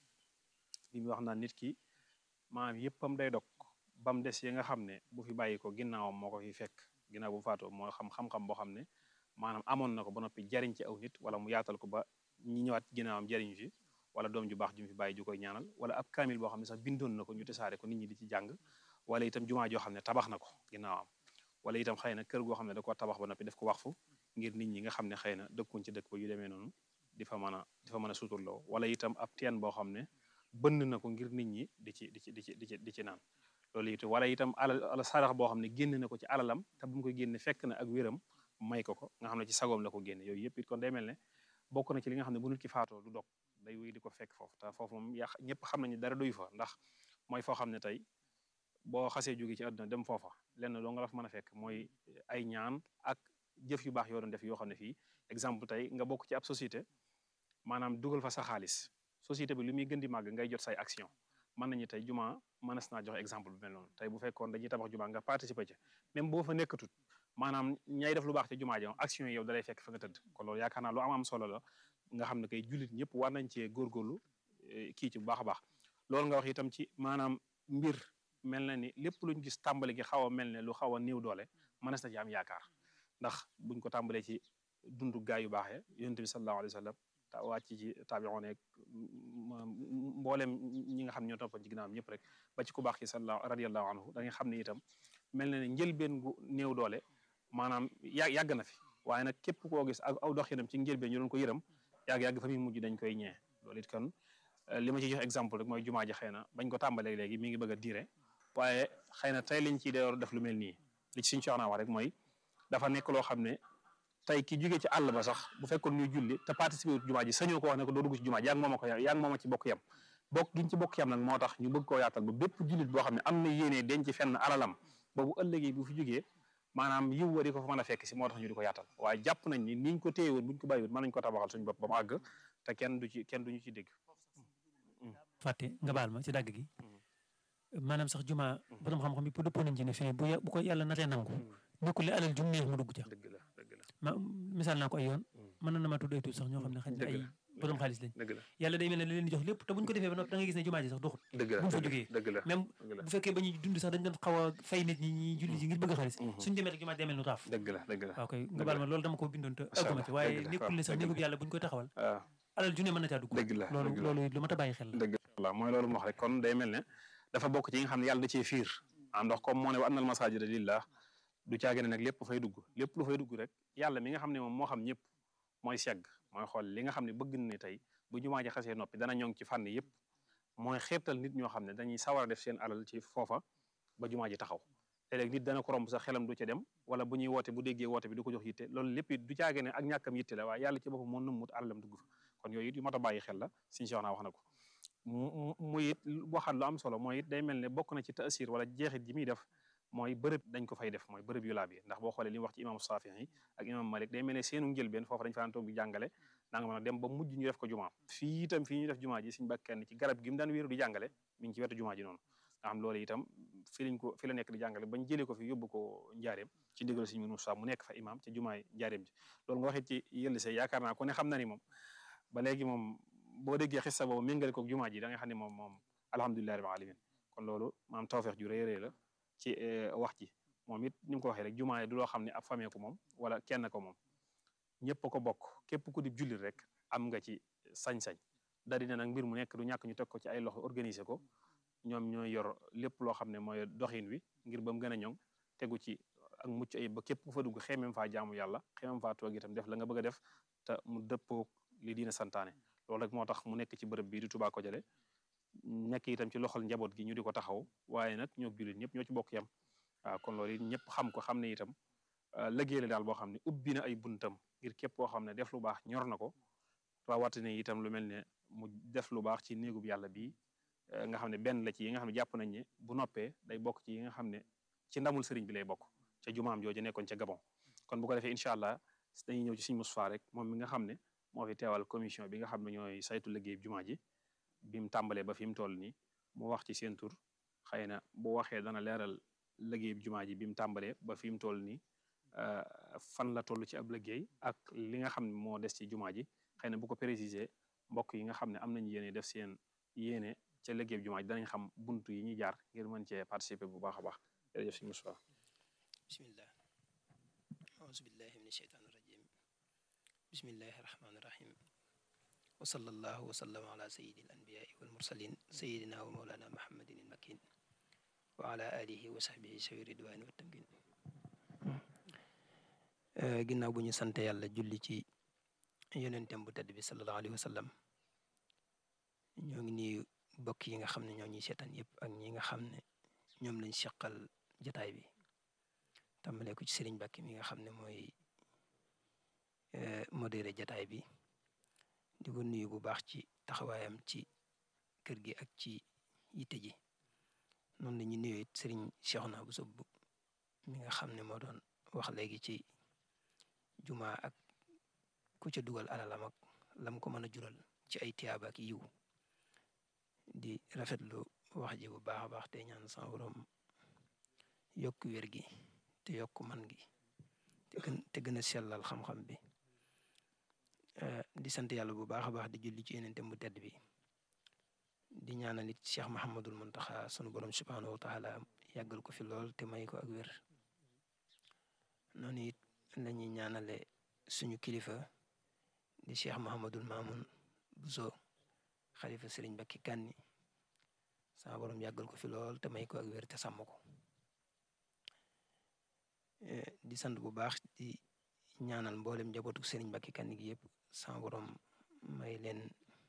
S2: bi muy wax naa nit ki maanaam yëppam day dog ba mu des yi nga xam ne bu fi bàyyi ko ginnaawam moo ko fi fekk ginnaaw bu faatoo moo xam xam-xam boo xam ne maanaam amoon na ko ba noppi jariñ ci aw nit wala mu yaatal ko ba ñi ñëwaat ginnaawam jariñu fi wala doom ju baax ju mu fi bàyyi ju koy ñaanal wala ab kaamil boo xam ne sax bindoon na ko ñu tasaare ko nit ñi di ci jàng wala itam jumaa joo xam ne tabax na ko ginnaawam wala itam xëy na kër goo xam ne da ko tabax ba noppi def ko waxfu ngir nit ñi nga xam ne xëy na dëkkuñ ci dëkk ba yu demee noonu di fa mën a di fa mën a suturloo wala itam ab teen boo xam ne bënn na ko ngir nit ñi di ci di ci di ci di ci di ci naan loolu it wala itam alal sarax boo xam ne génn na ko ci alalam te bu mu koy génne fekk na ak wéram may ko ko nga xam ne ci sagoom la ko génne yooyu yëpp it kon day mel ne bokk na ci li nga xam ne bu nit ki faatoo du dog day wéy di ko fekk foofu te foofu moom yaa ñëpp xam nañu dara doy fa ndax mooy foo xam ne tey boo xasee jóge ci àdduna dem foofa lenn doo nga la fa mën a fekk mooy ay ñaan ak jëf yu baax yoo doon def yoo xam ne fii exemple tey nga bokk ci ab société maanaam dugal fa sa xaalis société bi lu muy gën di màgg ngay jot say action mën nañu tey juma mënees naa joxe exemple bu mel noonu tey bu fekkoon dañuy tabax juma nga participer ci même boo fa nekkatut maanaam ñay def lu baax ci juma ji action yi yow dalay fekk fa nga tëdd kon loolu yaakaar naa lu am am solo la nga xam ne kay jullit ñëpp war nañ cee góorgóorlu kii ci bu baax a baax loolu nga wax itam ci maanaam mbir mel na ni lépp luñ gis tàmbali gi xaw a mel ne lu xaw a néew doole mënees na ci am yaakaar ndax buñ ko tàmbalee ci dundu gaay yu baaxee yonent bi sallallahu alayhi wa sallam ta wàcc ci taabi'oon ak mboolem ñi nga xam ne ñoo toppoon ci ginnaawam ñëpp rek ba ci ku baax ki sallallahu radiyallahu anhu da nga xam ne itam mel na ne njëlbeen gu néew doole maanaam yà yàgg na fi waaye nag képp koo gis ak aw doxinam ci njëlbeen ñu doon ko yërëm yàgg-yàgg fa muy mujj dañ koy ñee loolu it kon li ma ci jox exemple rek mooy jumaa ji xëy na bañ ko tàmbalee léegi mi ngi bëgg a diire waaye xëy na tey liñ ciy door def lu mel nii li ci suñu coxnaa wax rek mooy dafa nekk loo xam ne tey ki jógee ci àll ba sax bu fekkoon ñuy julli te participer wut jumaa ji sañoo ko wax ne ko doo dugg ci jumaa ji yaa ngi mooma ko yaa ngi mooma ci bokk yam bokk giñ ci bokk yam nag moo tax ñu bëgg koo yaatal ba bépp jullit boo xam ne am na yéene denc fenn alalam boobu ëllëgee bu fi jógee maanaam yiw wa di ko fa mën a fekk si moo tax ñu di ko yaatal waaye jàpp nañ ni niñ ko téye woon buñ ko bàyyiwut mën nañ ko tabaxal suñu bopp ba mu àgg te kenn du ci kenn duñu ci dégg
S1: fàtte nga baal ma ci dagg gi maanaam sax juma borom xam-xam yi pour dëppoo nañ ci ne fee bu bu ko yàlla natee nangu nekkul ne alal jum neex mu dugg ca
S2: dëgg la dëgg la
S1: ma misaal naa ko ay yoon mën na na ma tudd ay tuut sax ñoo xam ne xëy na ay borom xaalis lañ
S2: dëgg la
S1: yàlla day mel ne la leen di jox lépp te buñ ko defee ba noppi da ngay gis ne jumaa ji sax doxut
S2: dëgg la
S1: buñ fa jógee
S2: dëgg la
S1: même bu fekkee ba ñuy dund sax dañ doon xaw a fay nit ñi ñi julli ji ngir bëgg xaalis suñ demee rek jumaa ji day mel nu raaf
S2: dëgg la dëgg la
S1: waaw kay nga baal ma loolu dama ko bindoon te agguma ci waaye nekkul ne sax néegub yàlla buñ koy taxawal
S2: waaw
S1: alal ju ne mën na caa dugg
S2: dëgg la
S1: loolu loolu lu mat a bàyyi xel la
S2: dëgg la mooy loolu mu wax rek kon day mel ne dafa bokk ci yi nga xam ne yàlla da cee fiir ah ndox comme moo ne wa annal masaajida lillah du caage ne nag lépp fay dugg lépp lu fay dugg rek yàlla mi nga xam ne moom moo xam ñëpp mooy segg mooy xool li nga xam ne bëgg na ne tey bu jumaa ji xasee noppi dana ñoŋ ci fànn yëpp mooy xeetal nit ñoo xam ne dañuy sawar a def seen alal ci foofa ba jumaa ji taxaw léeg-léeg nit dana ko romb sax xelam du ca dem wala bu ñuy woote bu déggee woote bi du ko jox yitte loolu lépp it du caage ne ak ñàkkam yitte la waaye yàlla ci boppam moo nëmmut alalam dugg fa kon yooyu it yu mat a bàyyi xel la suñu soxna wax na ko muy it waxaat lu am solo mooy it day mel ne bokk na ci taasir wala jeexit ji muy def mooy bërëb dañ ko fay def mooy bërëb yu laab yi ndax boo xoolee li mu wax ci imam Saafi'i ak imam Malik day mel ne seenu njëlbeen foofu dañ fa daan toog di jàngale da nga mën a dem ba mujj ñu def ko jumaa fii itam fii ñu def jumaa ji suñu bakkan ci garab gi mu daan wéeru di jàngale mi ngi ci wetu jumaa ji noonu nga xam loolu itam fi lañ ko fi la nekk di jàngale bañ jëlee ko fi yóbbu ko njaareem ci ndigal suñu Moussa mu nekk fa imam ci jumaay njaareem ji loolu nga waxit ci yëlli say yaakaar naa ku ne xam na ni moom ba léegi moom boo déggee xissa boobu méngale ko jumaa ji da nga xam ne moom moom alhamdulillahi rabbil alamin kon loolu maam tawfeex ju rëy rëy la ci wax ji moom it ni mu ko waxee rek jumaa du loo xam ne ab famille ko moom wala kenn ko moom ñëpp ko bokk képp ku di jullit rek am nga ci sañ-sañ da dina nag mbir mu nekk du ñàkk ñu teg ko ci ay loxo organiser ko ñoom ñooy yor lépp loo xam ne mooy doxin wi ngir ba mu gën a ñoŋ tegu ci ak mucc ayib ba képp ku fa dugg xeemem faa jaamu yàlla xeemem faa toog itam def la nga bëgg a def te mu dëppoo li diina santaane loolu rek moo tax mu nekk ci bërëb bii di Touba Kodialé nekk itam ci loxol njaboot gi ñu di ko taxaw waaye nag ñoo jullit ñëpp ñoo ci bokk yam waaw kon loolu it ñëpp xam ko xam ne itam liggéey la daal boo xam ne ubbi na ay buntam ngir képp koo xam ne def lu baax ñor na ko rawatina itam lu mel ne mu def lu baax ci néegub yàlla bii nga xam ne benn la ci yi nga xam ne jàpp nañ ne bu noppee day bokk ci yi nga xam ne ci ndamul sëriñ bi lay bokk ca jumaam jooju nekkoon ca Gabon kon bu ko defee incha allah dañuy ñëw ci Sëriñ Moustapha rek moom mi nga xam ne moo fi teewal commission bi nga xam ne ñooy saytu liggéey jumaa ji bi mu tàmbalee ba fi mu toll nii mu wax ci seen tur xëy na bu waxee dana leeral liggéey jumaa ji bi mu tàmbalee ba fi mu toll nii fan la toll ci ab liggéey ak li nga xam ne moo des ci jumaa ji xëy na bu ko préciser mbokk yi nga xam ne am nañu yéene def seen yéene ca liggéey jumaa ji danañ xam buntu yi ñuy jaar ngir mën cee participer bu baax a baax jërëjëf Sëriñ Moustapha.
S3: bismillah auzu billahi min asheytaani rajim bismillahi rahmaani rahim wa sallallahu wa sallama ala sayyidi al anbiyaai wal mursalin sayyidina wa mawlana muhammadin al makin wa ala alihi wa sahbihi sawi ridwani wa tamkin ginnaaw bu ñu sante yàlla julli ci yonentem bu tedd bi sallallahu alayhi wa sallam ñoo ngi nuyu bokk yi nga xam ne ñoo ñuy seetaan yëpp ak ñi nga xam ne ñoom lañ seqal jataay bi tàmbalee ko ci Serigne Bakki mi nga xam ne mooy modéré jataay bi di ko nuyu bu baax ci taxawaayam ci kër gi ak ci yitte ji noonu la ñuy nuyu it Serigne Cheikhouna Bousso mi nga xam ne moo doon wax léegi ci juma ak ku ca dugal alalam ak lam ko mën a jural ci ay tiyaaba ak yiw di rafetlu wax ji bu baax a baax te ñaan sa borom yokk wér gi te yokk man gi te gën te gën a sellal xam-xam bi di sant yàlla bu baax a baax di julli ci yonentem bu tedd bi di ñaanal it Cheikh Mahamadul Muntaxa sunu borom subhanahu wa taala yàggal ko fi lool te may ko ak wér noonu it la ñuy ñaanale suñu kilifa di Cheikh Mahamadul Mamoun Bousso xalifa Sëriñ Bakki Kanni sama borom yàggal ko fi lool te may ko ak wér te sàmm ko di sant bu baax di ñaanal mboolem njabootu Sëriñ Bakki Kanni gi yëpp sama borom may leen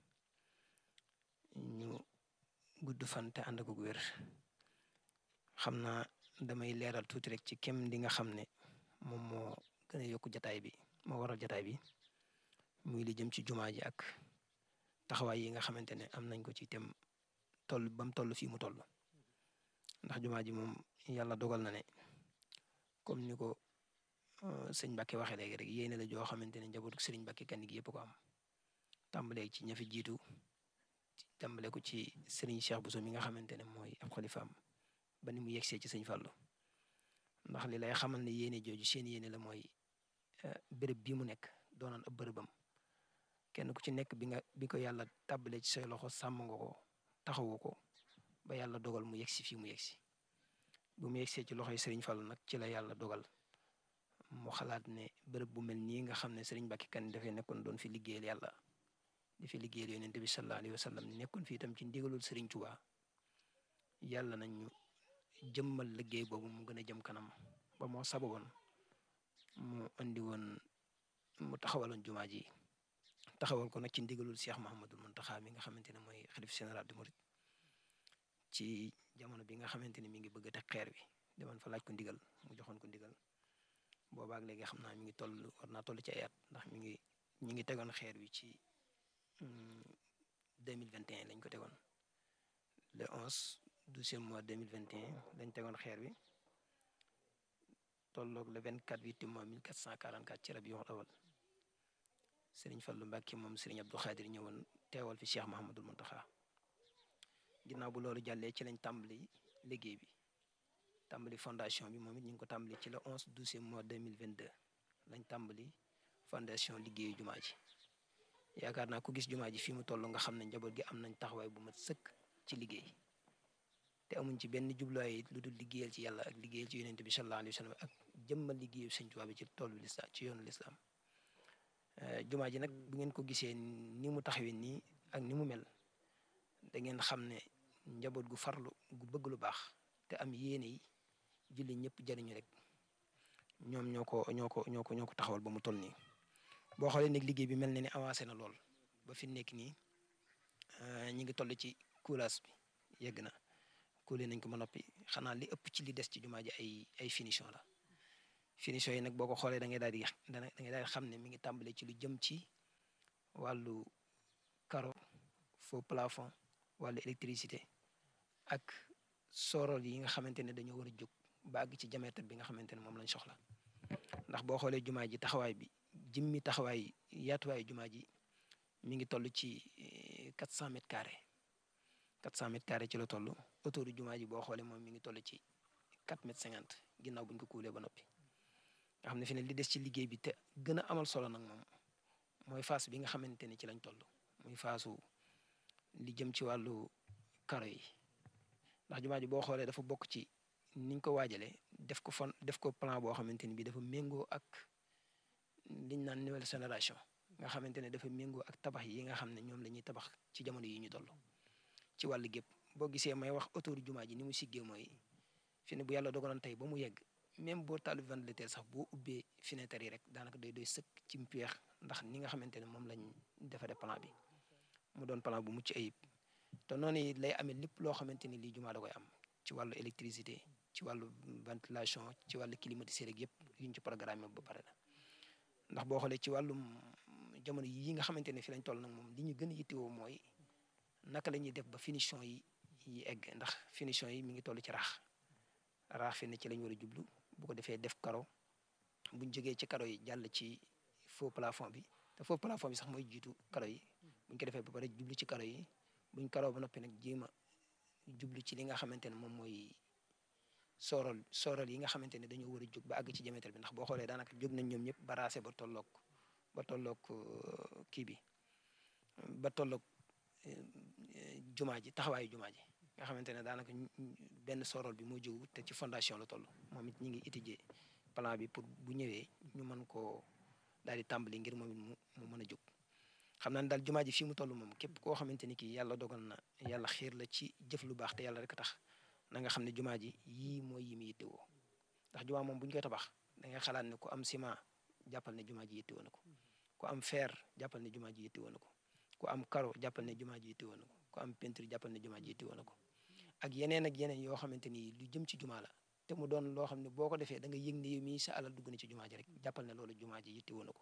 S3: ñu gudd fan te ànd ak wér xam naa damay leeral tuuti rek ci kem li nga xam ne moom moo gën a yokk jataay bi moo waral jataay bi muy li jëm ci jumaa ji ak taxawaay yi nga xamante ne am nañ ko ci tem toll ba mu toll fii mu toll ndax jumaa ji moom yàlla dogal na ne comme ni ko sëñ Mbàkke waxee léegi rek yéene la joo xamante ne njabootu Sëriñ Bakki Kanni gi yëpp ko am tàmbalee ci ña fi jiitu tàmbale ko ci Serigne Cheikh Bousso mi nga xamante ne mooy ab xalifaam ba ni mu yegsee ci sëñ Fallou ndax li lay xamal ne yéene jooju seen yéene la mooy béréb bii mu nekk doonoon ab bërëbam kenn ku ci nekk bi nga bi ko yàlla tàbbalee ci say loxo sàmm nga ko taxawu ko ba yàlla dogal mu yegsi fii mu yegsi bu mu yegsee ci loxoy Serigne Fallou nag ci la yàlla dogal mu xalaat ne bërëb bu mel nii nga xam ne Serigne Bakki Kanni dafay nekkoon doon fi liggéeyal yàlla di fi liggéeyal yonent bi sallallahu alayhi wa sallam nekkoon fi itam ci ndigalul Serigne Touba yàlla nañ ñu jëmmal liggéey boobu mu gën a jëm kanam ba moo sababoon mu andi woon mu taxawaloon jumaa ji taxawal ko nag ci ndigalul Cheikh Mahamadul Muntaxa mi nga xamante ne mooy xalif général de Mouride ci jamono bi nga xamante ne mi ngi bëgg a teg xeer wi demoon fa laaj ko ndigal mu joxoon ko ndigal boobaak léegi xam naa mi ngi toll war naa toll ci ay at ndax mi ngi ñi ngi tegoon xeer wi ci deux mille vingt et un lañ ko tegoon le onze douzième mois deux mille vingt et un lañ tegoon xeer wi tolloog le vingt quatre huit mois mille quatre cent quarante quatre ci Rabiul Awwal Serigne Fallou Mbacke moom Serigne Abdou Khadir ñëwoon teewal fi Cheikh Mahamadul Muntaxa ginnaaw bu loolu jàllee ci lañ tàmbali liggéey bi tàmbali fondation bi moom it ñu ngi ko tàmbali ci le onze douzième mois deux mille vingt deux lañ tàmbali fondation liggéeyu jumaa ji yaakaar naa ku gis jumaa ji fii mu toll nga xam ne njaboot gi am nañ taxawaay bu mat sëkk ci liggéey te amuñ ci benn jubluwaay lu dul liggéeyal ci yàlla ak liggéeyal ci yonent bi sallallahu alayhi wa sallam ak jëmmal liggéeyu Sëñ Tuubaa bi ci tool bi lislaam ci yoonu lislaam jumaa ji nag bu ngeen ko gisee ni mu taxawee nii ak ni mu mel da ngeen xam ne njaboot gu farlu gu bëgg lu baax te am yéene yi julli ñëpp jariñu rek ñoom ñoo ko ñoo ko ñoo ko ñoo ko taxawal ba mu toll nii boo xoolee nag liggéey bi mel na ni avancé na lool ba fi nekk nii ñi ngi toll ci coulage bi yegg na kuule nañ ko ba noppi xanaa li ëpp ci li des ci jumaa ji ay ay finition la finition yi nag boo ko xoolee da ngay daal di da ngay daal di xam ne mi ngi tàmbale ci lu jëm ci wàllu carreau faux plafond wàllu électricité ak sorol yi nga xamante ne dañoo war a jóg ba àgg ci diamètre bi nga xamante ne moom lañ soxla ndax boo xoolee jumaa ji taxawaay bi jimmi taxawaay yaatuwaayu jumaa ji mi ngi toll ci quatre cent mètres carrés quatre cent mètres carrés ci la toll autour jumaa ji boo xoolee moom mi ngi toll ci quatre mètres cinquante ginnaaw buñ ko kuulee ba noppi nga xam ne fi ne li des ci liggéey bi te gën a amal solo nag moom mooy phase bi nga xamante ne ci lañ toll muy phase li jëm ci wàllu karo yi ndax jumaa ji boo xoolee dafa bokk ci niñ ko waajalee def ko fon def ko plan boo xamante ni bi dafa méngoo ak liñ naan nouvelle génération nga xamante ne dafa méngoo ak tabax yi nga xam ne ñoom la ñuy tabax ci jamono yi ñu toll ci wàllu gépp boo gisee may wax autour jumaa ji ni mu siggee mooy fi ne bu yàlla dogaloon tey ba mu yegg même boo taal ventilateur sax boo ubbee fenêtre yi rek daanaka day doy sëkk ci mpeex ndax ni nga xamante ne moom lañ defaree plan bi mu doon plan bu mucc ayib te noonu it lay amee lépp loo xamante ni lii jumaa da koy am ci wàllu électricité ci wàllu ventilation ci wàllu climatiseur rek yëpp yuñ ci programme ba pare la ndax boo xoolee ci wàllum jamono yi nga xamante ne fi lañ toll nag moom li ñu gën a yittewoo mooy naka la ñuy def ba finition yi yi egg ndax finition yi mi ngi toll ci raax raax fi ne ci lañ war a jublu bu ko defee def karo buñ jógee ci karo yi jàll ci faux plafond bi te faux plafond bi sax mooy jiitu karo yi buñ ko defee ba pare jublu ci karo yi buñ karo ba noppi nag jéem a jublu ci li nga xamante ne moom mooy soorol soorol yi nga xamante ne dañoo war a jóg ba àgg ci diamètre bi ndax boo xoolee daanaka jóg nañ ñoom ñëpp ba raase ba tolloog ba tolloog kii bi ba tolloog jumaa ji taxawaayu jumaa ji nga xamante ne daanaka benn sorol bi moo jógu te ci fondation la toll moom it ñi ngi étudier plan bi pour bu ñëwee ñu mën koo daal di tàmbali ngir moom it mu mu mën a jóg xam naa ne daal jumaa ji fii mu toll moom képp koo xamante ni kii yàlla dogal na yàlla xiir la ci jëf lu baax te yàlla rek a tax na nga xam ne jumaa ji yii mooy yi mu yittewoo ndax jumaa moom bu ñu koy tabax da ngay xalaat ne ku am ciment jàppal ne jumaa ji yittewoo na ko ku am fer jàppal ne jumaa ji yittewoo na ko ku am karo jàppal ne jumaa ji yittewoo na ko ku am peinture jàppal ne jumaa ji yittewoo na ko ak yeneen ak yeneen yoo xamante ni lu jëm ci jumaa la te mu doon loo xam ne boo ko defee da nga yëg ne yow mii sa alal dugg na ci jumaa ji rek jàppal ne loolu jumaa ji yittewoo na ko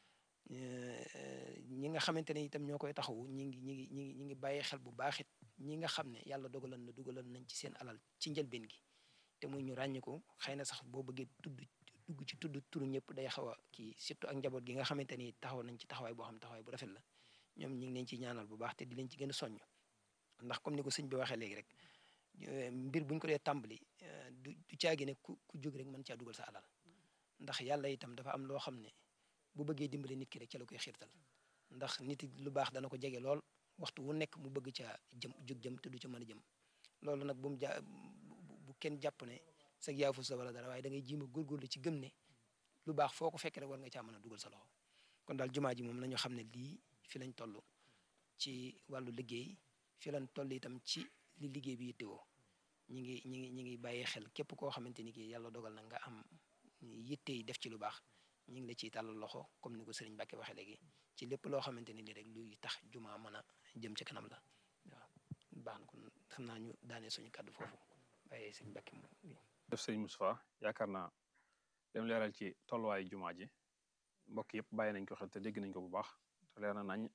S3: ñi nga xamante ne itam ñoo koy taxawu ñi ngi ñi ngi ñi ngi ñi ngi bàyyi xel bu baax it ñi nga xam ne yàlla dogalan na dugaloon nañ ci seen alal ci njëlbeen gi te muy ñu ràññi ko xëy na sax boo bëggee tudd dugg ci tudd turu ñëpp day xaw a kii surtout ak njaboot gi nga xamante ni taxaw nañ ci taxawaay boo xam taxawaay bu rafet la ñoom ñi ngi leen ci ñaanal bu baax te di leen ci gën a soññ ndax comme ni ko sëñ bi waxee léegi rek mbir buñ ko dee tàmbali du du caagi ne ku ku jóg rek mën caa dugal sa alal ndax yàlla itam dafa am loo xam ne bu bëggee dimbali nit ki rek ca la koy xiirtal ndax nit lu baax dana ko jege lool waxtu wu nekk mu bëgg caa jëm jóg jëm te du ca mën a jëm loolu nag bu mu ja bu kenn jàpp ne sa yaafus la wala dara waaye da ngay jiima góorgóorlu ci gëm ne lu baax foo ko fekk rek war nga caa mën a dugal sa loxo kon daal jumaa ji moom nañu xam ne lii fi lañ toll ci wàllu liggéey fi lañ toll itam ci li liggéey bi yittewoo ñi ngi ñi ngi ñi ngi bàyyi xel képp koo xamante ni kii yàlla dogal na nga am yitte yi def ci lu baax ñi ngi la ciy tàllal loxo comme ni ko sëriñ Mbàkke waxee léegi ci lépp loo xamante ni li rek luy tax jumaa mën a jëm ci kanam la waaw baax na kon xam naa ñu daanee suñu kàddu foofu bàyyee sëriñ Mbàkke moom
S2: def sëriñ Moustapha yaakaar naa dem leeral ci tolluwaayu jumaa ji mbokk yëpp bàyyi nañ ko xel te dégg nañ ko bu baax te leer na nañ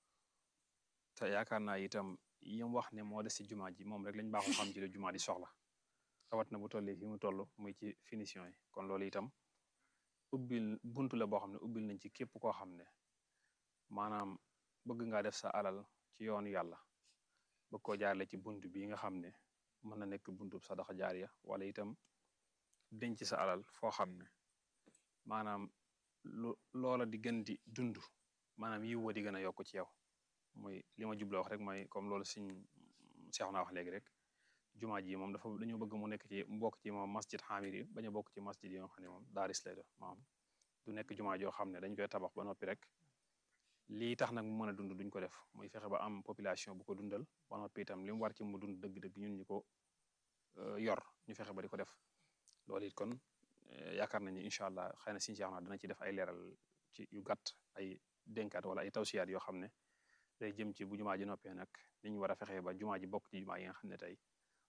S2: te yaakaar naa itam yim wax ne moo des ci jumaa ji moom rek lañ baaxoo xam ci la jumaa di soxla rawat na bu tollee fi mu toll muy ci finition yi kon loolu itam ubbil buntu la boo xam ne ubbil nañ ci képp koo xam ne maanaam bëgg ngaa def sa alal ci yoonu yàlla bëgg koo jaarale ci buntu bii nga xam ne mën na nekk buntu sadaxa jaariya wala itam denc sa alal foo xam ne maanaam lu loola di gën di dund maanaam yiw wa di gën a yokk ci yow muy li ma jubloo wax rek mooy comme loolu siñ seex naa wax léegi rek jumaa ji moom dafa dañoo bëgg mu nekk ci mbokk ci moom masjid xaamir yi bañ a bokk ci masjid yi nga xam ne moom daaris lay doon maanaam du nekk jumaa joo xam ne dañ koy tabax ba noppi rek lii tax nag mu mën a dund duñ ko def muy fexe ba am population bu ko dundal ba noppi itam li mu war ci mu dund dëgg-dëgg ñun ñu ko yor ñu fexe ba di ko def loolu it kon yaakaar nañu incha allah xëy na siñ seex naa dana ci def ay leeral ci yu gàtt ay dénkaat wala ay tawsiyaat yoo xam ne day jëm ci bu jumaa ji noppee nag ni ñu war a fexee ba jumaa ji bokk ci jumaa yi nga xam ne tey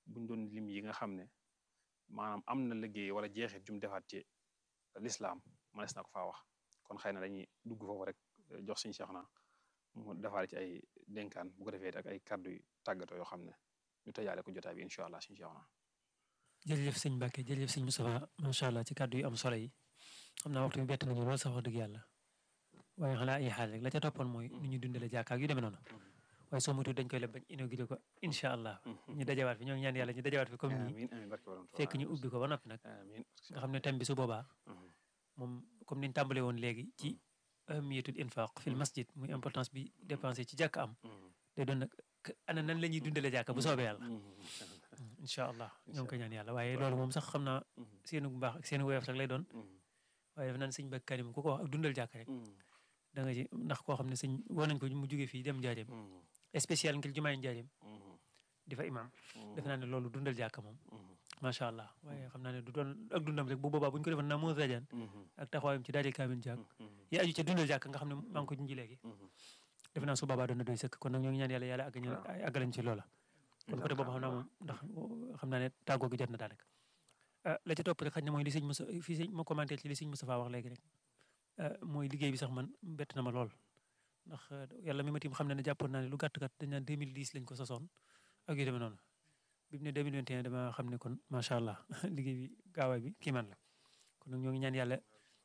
S2: buñ doon lim yi nga xam ne maanaam am na liggéey wala jeexit jum defaat ci lislaam mënees na ko faa wax kon xëy na dañuy dugg foofu rek jox suñu Cheikh na mu defaale ci ay dénkaan bu ko defee ak ay kàddu yu tàggatoo yoo xam ne ñu tëjaale ko jotaay bi incha allah suñu Cheikh na
S1: jërëjëf sëñ Mbacke jërëjëf sëñ Moustapha macha allah ci kàddu yu am solo yi xam naa waxtu bi bett nañu lool sax wax dëgg yàlla waaye xanaa ay xaal rek la ca toppoon mooy nu ñu dundale jàkka ak yu demee noonu waaye soo moytuwul dañ koy leb bañ inauguré ko incha allah ñu dajawaat fi ñoo ngi ñaan yàlla ñu dajawaat fi comme nii
S2: amiin amiin barke borom Tuubaa
S1: fekk ñu ubbi ko ba noppi nag
S2: amiin
S1: nga xam ne thème bi su boobaa moom comme niñ tàmbalee woon léegi ci ahamiyatul infaq fil masjid muy importance bi dépensé ci jàkka am day doon nag ana nan la ñuy dundale jàkka bu soobee yàlla incha allah ñoo ngi koy ñaan yàlla waaye loolu moom sax xam naa seenu bu baax ak seenu woyof rek lay doon waaye def naan sëñ Mbacke Karim ku ko wax ak dundal jàkka rek da nga ci ndax koo xam ne sëñ woo nañ ko mu jógee fii dem Njaareem spécial ngir jumaay Njaareem di fa imam defe naa ne loolu dundal jàkka moom macha allah waaye xam naa ne du doon ak dundam rek bu boobaa bu ñu ko defoon na moo rajaan ak taxawaayam ci daajal kaamin jàkk yi aju ca dundal jàkk nga xam ne maa ngi ko junji léegi defe naa su boobaa doon na doy sëkk kon nag ñoo ngi ñaan yàlla yàlla àgg ñu àggalañ ci loola kon côté boobu xam naa moom ndax xam naa ne tàggoo gi jot na daanaka la ca topp rek xaj na mooy li sëñ Moussa fii sëñ ma commenté ci li sëñ Moustapha wax léegi rek mooy liggéey bi sax man bett na ma lool ndax yàlla mi ma tiim xam ne ne jàppoon naa ne lu gàtt gàtt dañ naan deux mille dix lañ ko sosoon ak yu demee noonu bi mu ne deux mille vingt et un dama xam ne kon macha allah liggéey bi gaawaay bi kii man la kon nag ñoo ngi ñaan yàlla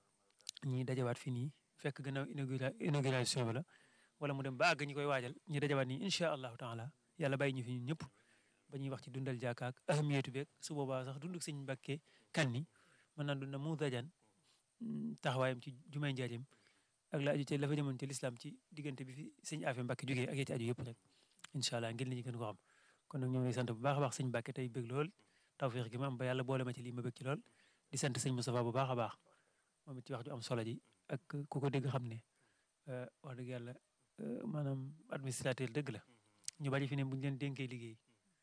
S1: ñi dajawaat fii nii fekk gannaaw inauguration bi la wala mu dem ba àgg ñi koy waajal ñi dajawaat nii incha allahu taala yàlla bàyyi ñu fi ñun ñëpp ba ñuy wax ci dundal jàkka ak ahamiyatu beeg su boobaa sax dunduk sëñ Mbàkke Kanni mën naa dunda mu dajan taxawaayam ci jumay njaarim ak la aju ci la fa jëmoon ci lislaam ci diggante bi fi sëñ Afe Mbàkke jógee ak yee ci aju yëpp rek incha allah ngir li ñu gën ko xam kon nag ñoo ngi lay sant bu baax a baax sëñ Mbàkke tey bëgg lool tawfiix gi ma am ba yàlla boole ma ci lii ma bëgg ci lool di sant sëñ Moustapha bu baax a baax moom it ci wax ju am solo ji ak ku ko dégg xam ne wax dëgg yàlla maanaam administrateur dëgg la ñu bari fi ne buñu leen dénkee liggéey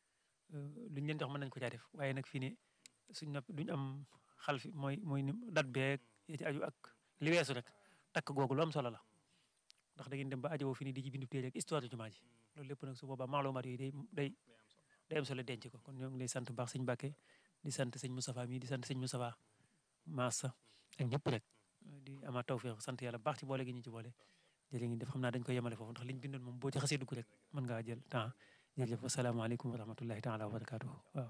S1: luñ leen jox mën nañ ko caa def waaye nag fi ne suñ nopp duñ am xal fi mooy mooy dat beeg yee ci aju ak li weesu rek takk googu lu am solo la ndax da ngeen dem ba ajowoo fi ni di ci bindu téere rek histoire jumaa ji loolu lépp nag su boobaa maalumaat yooyu day day day am solo denc ko kon ñoo ngi lay sant bu baax sëñ Mbàkke di sant sëñ Moustapha mii di sant sëñ Moustapha Massa ak ñëpp rek di amaat tawfeex sant yàlla baax ci boole gi ñu ci boole jërë ngi def xam naa dañ koy yemale foofu ndax liñ bindoon moom boo ci xasee dugg rek mën ngaa jël temps jërëjëf asalaamaaleykum wa rahmatullahi taala wa barakaatuhu waaw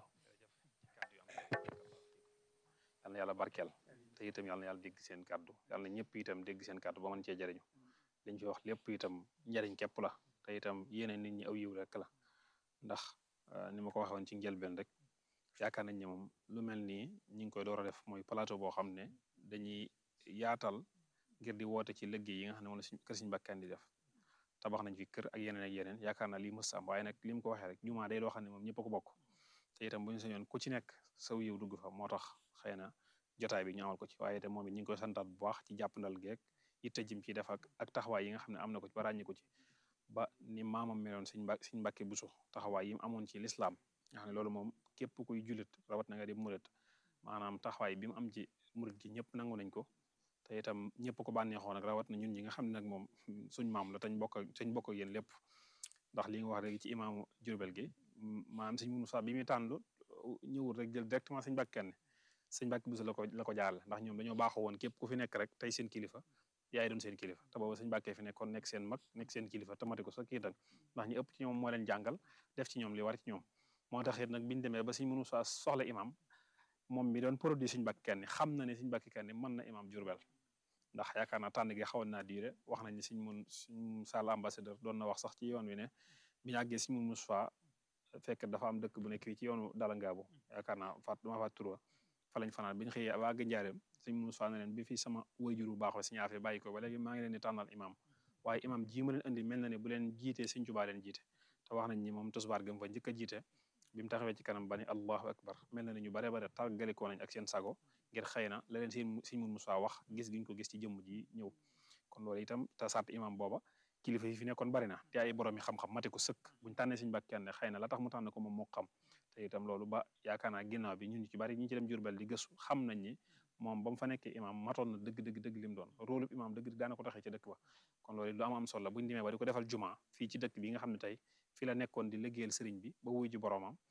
S2: yal na yàlla barkeel te itam yal na yàlla dégg seen kàddu yal na ñëpp itam dégg seen kàddu ba mën cee jëriñu liñ fi wax lépp itam njariñ képp la te itam yéene nit ñi aw yiw rek la ndax ni ma ko waxee woon ci njëlbeen rek yaakaar nañ ne moom lu mel nii ñi ngi koy door a def mooy plateau boo xam ne dañuy yaatal ngir di woote ci liggéey yi nga xam ne moom la suñ kër Sëñ Mbàkke di def tabax nañ fi kër ak yeneen ak yeneen yaakaar naa lii mës am waaye nag li mu ko waxee rek jumaa day loo xam ne moom ñëpp a ko bokk te itam bu ñu sañoon ku ci nekk saw yiw dugg fa moo tax xëy na jotaay bi ñu amal ko ci waaye itam moom it ñu ngi koy santaat bu baax ci jàppandal geek yitte jim ci def ak ak taxawaay yi nga xam ne am na ko ci ba ràññi ko ci ba ni maamam meloon Sëñ Mbàkke Sëñ Mbàkke Buso taxawaay yi mu amoon ci lislaam nga xam ne loolu moom képp kuy jullit rawat na nga di murit maanaam taxawaay bi mu am ci murit gi ñëpp nangu nañ ko te itam ñëpp ko bànneexoo nag rawat na ñun ñi nga xam ne nag moom suñ maam la tañ bokk tañ bokk ak yéen lépp ndax li nga wax rek ci imaamu Jurbel gi maanaam Sëñ Muusaa bi muy tànn ñëwul rek jël directement Sëñ Mbàkke Kanni Sëñ Mbàkke Buso la ko la ko jaarale ndax ñoom dañoo baaxoo woon képp ku fi nekk rek tey seen kilifa yaay doon seen kilifa te booba Sëñ Mbàkke fi nekkoon nekk seen mag nekk seen kilifa tamati ko sa kii nag ndax ñu ëpp ci ñoom moo leen jàngal def ci ñoom li war ci ñoom moo tax it nag biñu demee ba Sëñ Muusaa soxla imam moom mi doon produit Sëñ Mbàkke Kanni xam na ne Sëñ Mbàkke Kanni mën na imam Jurbel ndax yaakaar naa tànn gi xawoon naa diire wax nañ ne Sëñ mun Sëñ Sall ambassadeur doon na wax sax ci yoon wi ne bi ñu àggee Sëñ mun Mustafaa fekk dafa am dëkk bu nekk fii ci yoonu Dalangaabu yaakaar naa faat dama faat turwa fa lañ fanaan bi ñu xëyee waa Njaareem Sëñ mun Mustafaa ne leen bi fii sama wayjur bu baax wa Sëñ Afe bàyyi ko ba léegi maa ngi leen di tànnal imam waaye imam ji ma leen indi mel na ne bu leen jiitee Sëñ Tuubaa leen jiite te wax nañ ni moom tisbaar gëm fa njëkk a jiite bi mu taxawee ci kanam ba ni allahu akbar mel na ne ñu bare bare tàggalikoo nañ ak seen sago ngir xëy na la leen seen Sëñ mun Mustafaa wax gis giñ ko gis ci jëmm ji ñëw kon loolu itam te sàtt imam booba kilifa yi fi nekkoon bari na te ay borom yi xam-xam mate ko sëkk buñ tànnee Sëñ Mbàkke Kanni xëy na la tax mu tànn ko moom moo xam te itam loolu ba yaakaar naa ginnaaw bi ñun ñu ci bari ñi ci dem Jurbel di gëstu xam nañ ni moom ba mu fa nekkee imam matoon na dëgg dëgg dëgg lim doon rôle imam dëgg daana ko taxee ci dëkk ba kon loolu lu am am solo la buñ demee ba di ko defal juma fii ci dëkk bi nga xam ne tey fii la nekkoon di liggéeyal sëriñ bi ba wuy ji boromam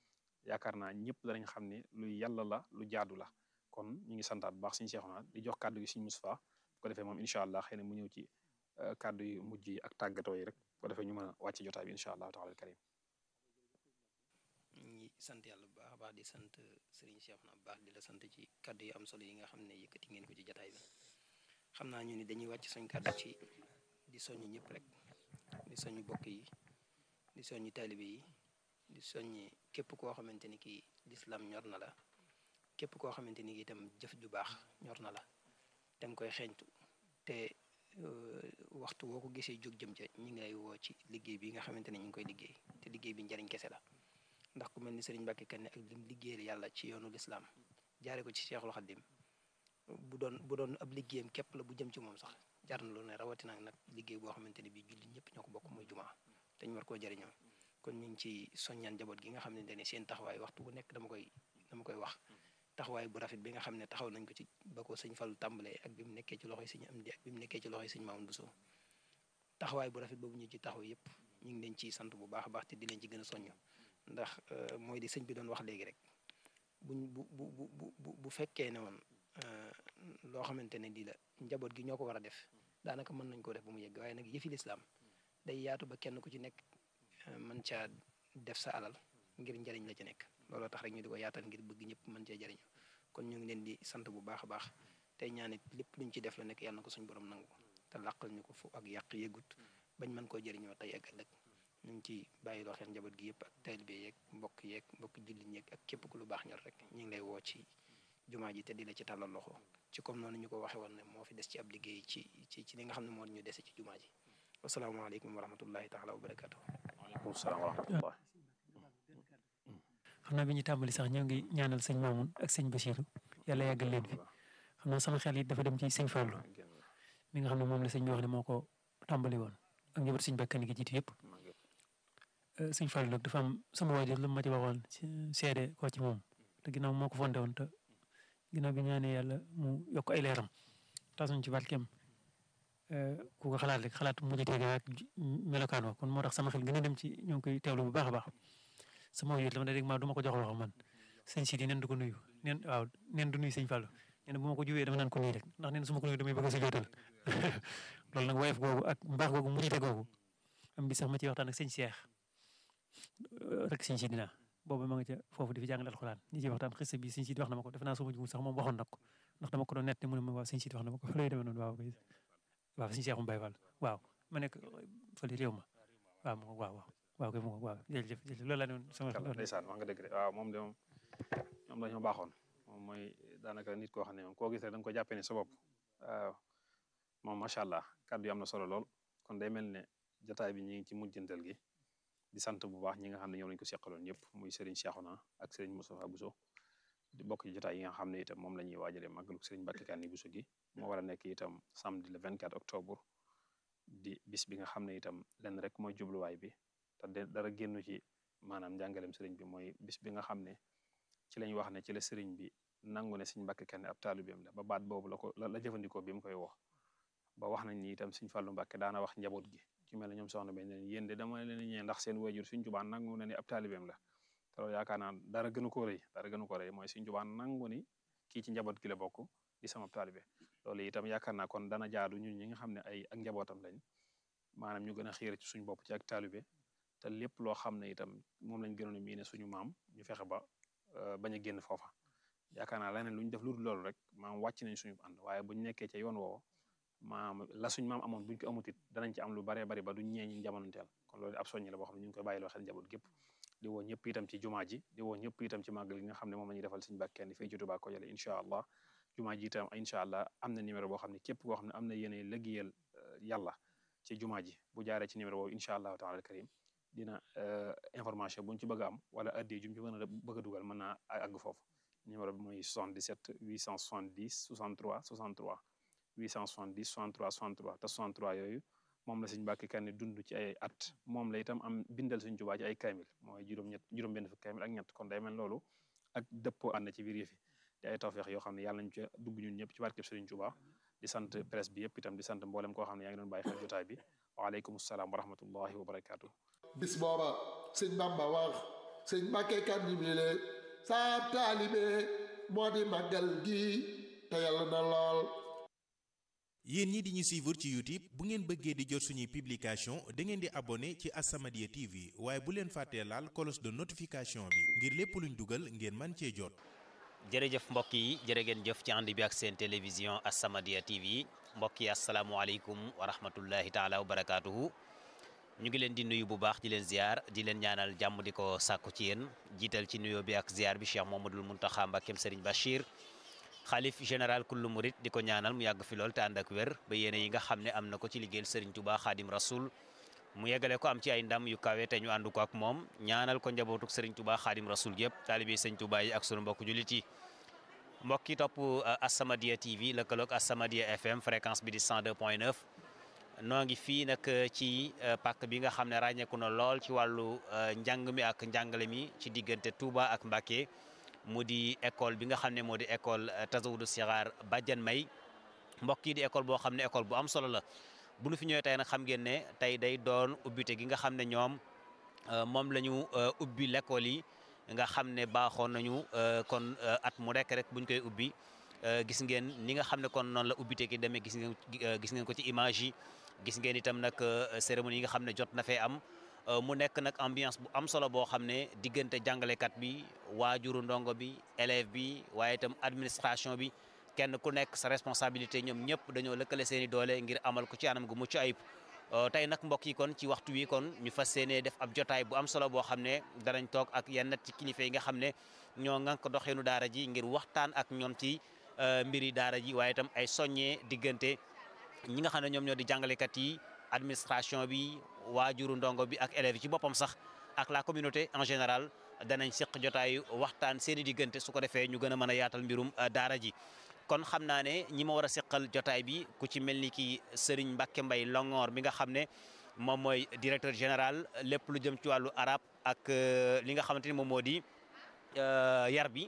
S2: yaakaar naa ñëpp danañ xam ne lu yàlla la lu jaadu la kon ñu ngi santaat bu baax suñu Seexuna di jox kàddu gi suñu Moustapha bu ko defee moom incha allah xëy na mu ñëw ci kàddu yu mujj yi ak tàggatoo yi rek bu ko defee ñu mën a wàcc jotaay bi incha allahu taala al karim.
S3: ñu ngi sant yàlla bu baax a baax di sant Serigne Cheikhouna bu baax di la sant ci kàddu yu am solo yi nga xam ne yëkkati ngeen ko ci jotaay bi xam naa ñu ni dañuy wàcc suñ kàddu ci di soññi ñëpp rek di soññi bokk yi di soññi taalibe yi di soññi képp koo xamante ni kii lislaam ñor na la képp koo xamante ni kii itam jëf ju baax ñor na la te nga koy xeeñtu te waxtu woo ko gisee jóg jëm ca ñi ngi lay woo ci liggéey bi nga xamante ne ñu ngi koy liggéey te liggéey bi njariñ kese la ndax ku mel ni Serigne Mbacké Kanni ak lim liggéeyal yàlla ci yoonu lislaam jaare ko ci Cheikhul Khadim bu doon bu doon ab liggéeyam képp la bu jëm ci moom sax jar na loolu ne rawatina nag liggéey boo xamante ne bii jullit ñëpp ñoo ko bokk muy jumaa te ñu war koo jëriñoo kon ñu ngi ci soññaan njaboot gi nga xamante ne seen taxawaay waxtu bu nekk dama koy dama koy wax taxawaay bu rafet bi nga xam ne taxaw nañ ko ci ba ko sëñ Fallu tàmbalee ak bi mu nekkee ci loxoy sëñ Amdi ak bi mu nekkee ci loxoy sëñ Mamoun Bousso taxawaay bu rafet boobu ñu ci taxaw yëpp ñu ngi leen ciy sant bu baax a baax te di leen ci gën a soññ ndax mooy di sëñ bi doon wax léegi rek buñ bu bu bu bu bu fekkee ne woon loo xamante ne di la njaboot gi ñoo ko war a def daanaka mën nañ koo def ba mu yegg waaye nag yëfi lislaam day yaatu ba kenn ku ci nekk mën caa def sa alal ngir njariñ la ci nekk looloo tax rek ñu di ko yaatal ngir bëgg ñëpp mën cee jariñu kon ñu ngi leen di sant bu baax a baax tey ñaanit lépp luñ ci def la nekk yàlla na ko suñ borom nangu te làqal ñu ko fu ak yàq yëgut bañ mën koo jëriñoo tey ak ëllëg ñu ngi ci bàyyi loo xel njaboot gi yëpp ak taalibe yeeg mbokk yeeg mbokk jullit ñeeg ak képp ku lu baax ñor rek ñu ngi lay woo ci jumaa ji te di la ci tàllal loxo ci comme noonu ñu ko waxe woon ne moo fi des ci ab liggéey ci ci ci li nga xam ne moo ñu dese ci jumaa ji wasalaamaaleykum wa rahmatullahi taala wa barakatuh.
S2: waaleykum salaam wa rahmatullah.
S1: xam naa bi ñu tàmbali sax ñoo ngi ñaanal sëñ Mamoun ak sëñ Bachirou yàlla yàggal leen fi xam naa sama xel it dafa dem ci sëñ Fallou mi nga xam ne moom la sëñ bi wax ne moo ko tàmbali woon ak njaboot sëñ Mbacké Kanni gi jiitu yëpp sëñ Fallou nag dafa am sama waajur lu ma ci waxoon seede ko ci moom te ginnaaw moo ko fondé woon te ginnaaw bi ñaanee yàlla mu yokk ay leeram tasuñ ci barkeem ku ko xalaat rek xalaat mu jotee ak melokaan wa kon moo tax sama xel gën a dem ci ñoo ngi koy teewlu bu baax a baax sama waajur la ma ne rek maa du ma ko jox loxo man sëñ Sidi neen du ko nuyu neen waaw neen du nuyu sëñ Fallou nee na bu ma ko juwee dama naan ko nuyu rek ndax nee na su ma ko nuyu damay bëgg a si jootal loolu nag woyof googu ak mbaax googu mu jotee googu am bi sax ma ciy waxtaan ak sëñ Cheikh rek sëñ Sidi naa boobu ma nga ca foofu di fi jàngal alxuraan ñi ciy waxtaan xista bi sëñ Sidi wax na ma ko defe naa su ma jugul sax moom waxoon na ko ndax dama ko doon nett ne mu ne ma waaw sëñ Sidi wax na ma ko lay demee noonu waaw waaw sëñ Cheikh Mbaye Fall waaw ma nekk fële réew ma waaw ma waaw waaw waaw kay mo waaw jërëjëf jërëjëf loolu laa doon sama
S2: ndeysaan wax nga dëgg de waaw moom de moom ñoom dañoo baaxoon moom mooy daanaka nit koo xam ne moom koo gis rek da nga ko jàppee ne sa bopp waaw moom macha allah kàddu yi am na solo lool kon day mel ne jotaay bi ñi ngi ci mujjantal gi di sant bu baax ñi nga xam ne ñoom lañu ko seqaloon ñëpp muy Serigne Cheikhouna ak Serigne Moustapha Bousso di bokk ci jotaay yi nga xam ne itam moom la ñuy waajale màggalu Serigne Mbacké Kanni Bousso gi moo war a nekk itam samedi le vingt-quatre octobre di bis bi nga xam ne itam lenn rek mooy jubluwaay bi te dara génnu ci maanaam njàngalem Serigne bi mooy bis bi nga xam ne ci lañ wax ne ci la Serigne bi nangu ne Serigne Mbacké Kanni ab taalibeem la ba baat boobu la ko la jëfandikoo bi mu koy wax ba wax nañ ni itam Serigne Fallou Mbacké daana wax njaboot gi ci mel ne ñoom soxna ben leen yéen de dama leen ñee ndax seen waajur Serigne Touba nangu na ne ab taalibeem la te loolu yaakaar naa dara gënu ko rëy dara gënu ko rëy mooy Serigne Touba nangu ni kii ci njaboot gi la bokk di sama taalibe loolu itam yaakaar naa kon dana jaadu ñun ñi nga xam ne ay ak njabootam lañ maanaam ñu gën a xiir ci suñu bopp ci ak taalibe te lépp loo xam ne itam moom lañ gënoon a miine suñu maam ñu fexe ba bañ a génn foofa yaakaar naa leneen lu ñu def lu dul loolu rek maam wàcc nañ suñu ànd waaye buñ nekkee ca yoon woowu maam la suñu maam amoon buñ ko amut it danañ ci am lu baree bari ba duñ ñee ñi jamonoonteel kon loolu ab soññi la boo xam ne ñu ngi koy bàyyiloo xel njaboot gépp di woo ñëpp itam ci jumaa ji di woo ñëpp itam ci màggal gi nga xam ne moom la ñuy defal Serigne Mbacké Kanni fii ci Touba ko jële incha allah jumaa ji itam incha allah am na numéro boo xam ne képp koo xam ne am na yéene liggéeyal yàlla ci jumaa ji bu jaaree ci numéro boobu incha allahu taala al karim dina information buñ ci bëgg a am wala addi jum ci mën a bëgg a dugal mën naa àgg foofu numéro bi mooy soixante-dix-sept huit cent soixante-dix soixante-trois soixante-trois huit cent soixante-dix soixante-trois soixante-trois te soixante-trois yooyu moom la Serigne Mbacké Kanni dund ci ay at moom la itam am bindal Serigne Touba ci ay kaamil mooy juróom-ñett juróom-benn fukk kaamil ak ñett kon day mel loolu ak dëppoo ànd ci biir yëfi te ay tawfeex yoo xam ne yàlla nañu ci dugg ñun ñëpp ci barkeb Serigne Touba di sant presse bi yëpp itam di sant mboolem koo xam ne yaa ngi doon bàyyi xel jotaay bi waaleykum salaam wa rahmatullahi wa barakaatu.
S4: bis booba sëñ Bamba wax sëñ Mbàkke Kanni mile saab taalibe moo di màggal gi te yàlla na lool.
S5: yéen ñi di ñu suivre ci YouTube bu ngeen bëggee di jot suñuy publication da ngeen di abonné ci As-Samadiyya T V waaye bu leen fàttee laal cloche de notification bi ngir lépp luñ dugal ngeen man cee jot.
S6: jërëjëf mbokk yi jërë ngeen jëf ci ànd bi ak seen télévision As-Samadiyya T V mbokk yi asalaamualeykum wa rahmatullahi taala wa barakaatuhu. ñu ngi leen di nuyu bu baax di leen ziar di leen ñaanal jàmm di ko sàkku ci yéen jiital ci nuyoo bi ak ziar bi Cheikh Mouhamadoul Mountakha Mbacké Serigne Bachir xalif général kullu murid di ko ñaanal mu yàgg fi lool te ànd ak wér ba yéene yi nga xam ne am na ko ci liggéeyal Serigne Touba Khadim Rasoul mu yeggale ko am ci ay ndam yu kawe te ñu ànd ko ak moom ñaanal ko njabootuk Serigne Touba Khadim Rasoul yëpp taalibe Serigne Touba yi ak sunu mbokk jullit yi mbokk yi topp As-Samadiyya T V lëkkaloog As-Samadiyya F M fréquence bi di cent deux point neuf noo ngi fii nag ci pàkk bi nga xam ne ràññeeku na lool ci wàllu njàng mi ak njàngale mi ci diggante Touba ak Mbacké mu di école bi nga xam ne moo di école Tazawudu Sighar Badiane May mbokk yi di école boo xam ne école bu am solo la bu nu fi ñëwee tey nag xam ngeen ne tey day doon ubbite gi nga xam ne ñoom moom la ñu ubbi l'école yi nga xam ne baaxoon nañu kon at mu rek rek buñ koy ubbi gis ngeen ni nga xam ne kon noonu la ubbite gi demee gis ngeen gis ngeen ko ci image yi gis ngeen itam nag cérémonie yi nga xam ne jot na fee am mu nekk nag ambiance bu am solo boo xam ne diggante jàngalekat bi waajuru ndongo bi élève bi waaye itam administration bi kenn ku nekk sa responsabilité ñoom ñëpp dañoo lëkkale seen i doole ngir amal ko ci anam gu mucc ayib. tey nag mbokk yi kon ci waxtu wi kon ñu fas yéenee def ab jotaay bu am solo boo xam ne danañ toog ak yenn ci kilifa yi nga xam ne ñoo ŋànk doxeenu daara ji ngir waxtaan ak ñoom ci mbiri daara ji waaye itam ay soññee diggante ñi nga xam ne ñoom ñoo di jàngalekat yi administration bi waajuru ndongo bi ak élèves yi ci boppam sax ak la communauté en général danañ seq jotaayu waxtaan seen i diggante su ko defee ñu gën a mën a yaatal mbirum daara ji. kon xam naa ne ñi ma war a seqal jotaay bi ku ci mel ni ki Serigne Mbacké Mbaye Longhor mi nga xam ne moom mooy directeur général lépp lu jëm ci wàllu arab ak li nga xamante ni moom moo di yar bi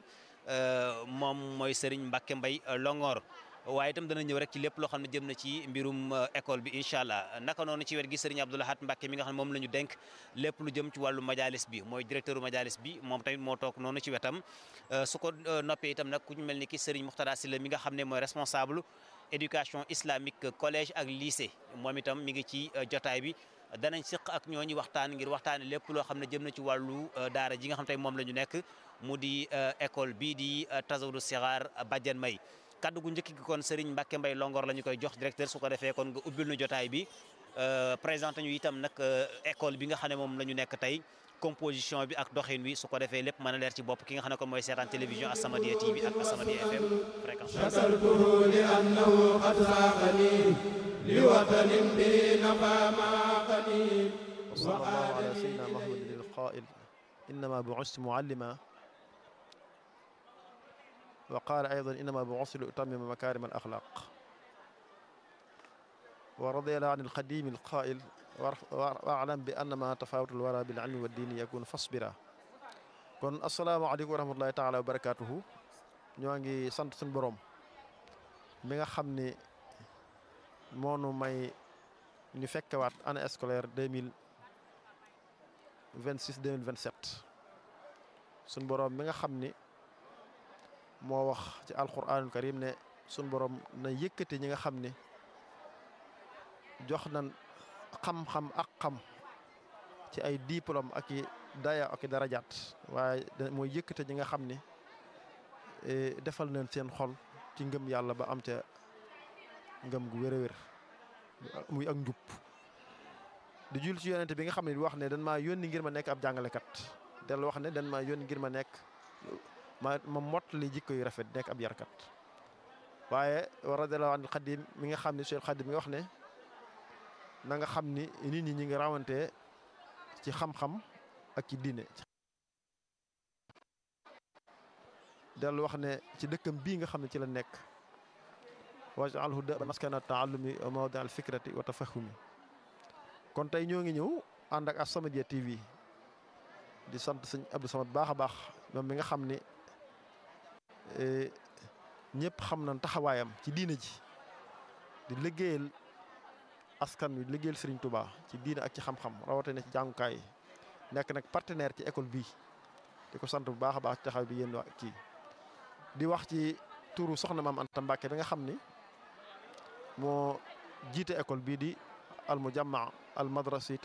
S6: moom mooy Serigne Mbacké Mbaye Longhor waaye itam dana ñëw rek ci lépp loo xam ne jëm na ci mbirum école bi incha allah naka noonu ci wet gi Serigne Abdou Lahad Mbacké mi nga xam ne moom la ñu dénk lépp lu jëm ci wàllu majalis bi mooy directeur majalis bi moom tamit moo toog noonu ci wetam su ko noppee itam nag ku ñu mel ni ki Serigne Mouxtada Sylla mi nga xam ne mooy responsable éducation islamique collège ak lycée moom itam mi ngi ci jotaay bi danañ seq ak ñooñu waxtaan ngir waxtaane lépp loo xam ne jëm na ci wàllu daara ji nga xam tey moom la ñu nekk mu di école bii di Tazawudu Sighar Badiane May kaddu gu njëkk gi kon Serigne Mbacké Mbaye Longhor la ñu koy jox directeur su ko defee kon nga ubbil nu jotaay bi présenté ñu itam nag école bi nga xam ne moom la ñu nekk tey composition bi ak doxin wi su ko defee lépp mën a leer ci bopp ki nga xam ne kon mooy seetaan télévision As-Samadiyya T V ak As-Samadiyya F M fréquence
S7: li annahu qad saaqani li watanin bi nafa maqani
S8: wa sallallahu ala sayyidina Muhammadin al-qaa'il innama bu'ithtu mu'allima wa qaala aydan innama bu'ithtu li utammima makaarima al-axlaaq wa radiyallahu an al-qadiim al-qaa'il wa'lam bi annama tafawutul wara bil ilmi wa diini yakun fasbira kon asalaamaaleykum wa rahmatullahi taala wa barakaatuhu ñoo ngi sant suñu borom mi nga xam ni moonu may ñu fekkewaat année scolaire deux mille vingt six deux mille vingt sept suñu borom mi nga xam ni moo wax ci alquranul karim ne suñu borom na yëkkati ñi nga xam ni jox nañ xam-xam ak xam ci ay diplôme ak i daya ak i darajaat waaye mooy yëkkate ñi nga xam ni defal nañ seen xol ci ngëm yàlla ba am ca ngëm gu wér a wér muy ak njub di jul ci yonente bi nga xam ne di wax ne dan maa yónni ngir ma nekk ab jàngalekat del wax ne dan maa yónni ngir ma nekk ma ma mott li jikko yu rafet nekk ab yarkat waaye wa radiyallahu anil xadim mi nga xam ne Cheikh Xadim mi nga wax ne na nga xam ni nit ñi ñi ngi rawante ci xam-xam ak ci diine dellu wax ne ci dëkkam bii nga xam ne ci la nekk waj'alhu da'ban maskana ta'allumi wa mawdi' al-fikrati wa tafahumi kon tey ñoo ngi ñëw ànd ak As-Samadiyya T V di sant sëñ Abdou Samad baax a baax moom mi nga xam ni ñëpp xam nañ taxawaayam ci diine ji di liggéeyal askan wi liggéeyal Serigne Touba ci diine ak ci xam-xam rawatina ci jàngukaay yi nekk nag partenaire ci école bii di ko sant bu baax a baax taxaw bi yéen waa kii di wax ci turu soxna maam Anta Mbàkke bi nga xam ni moo jiite école bii di al mujamma al madrasi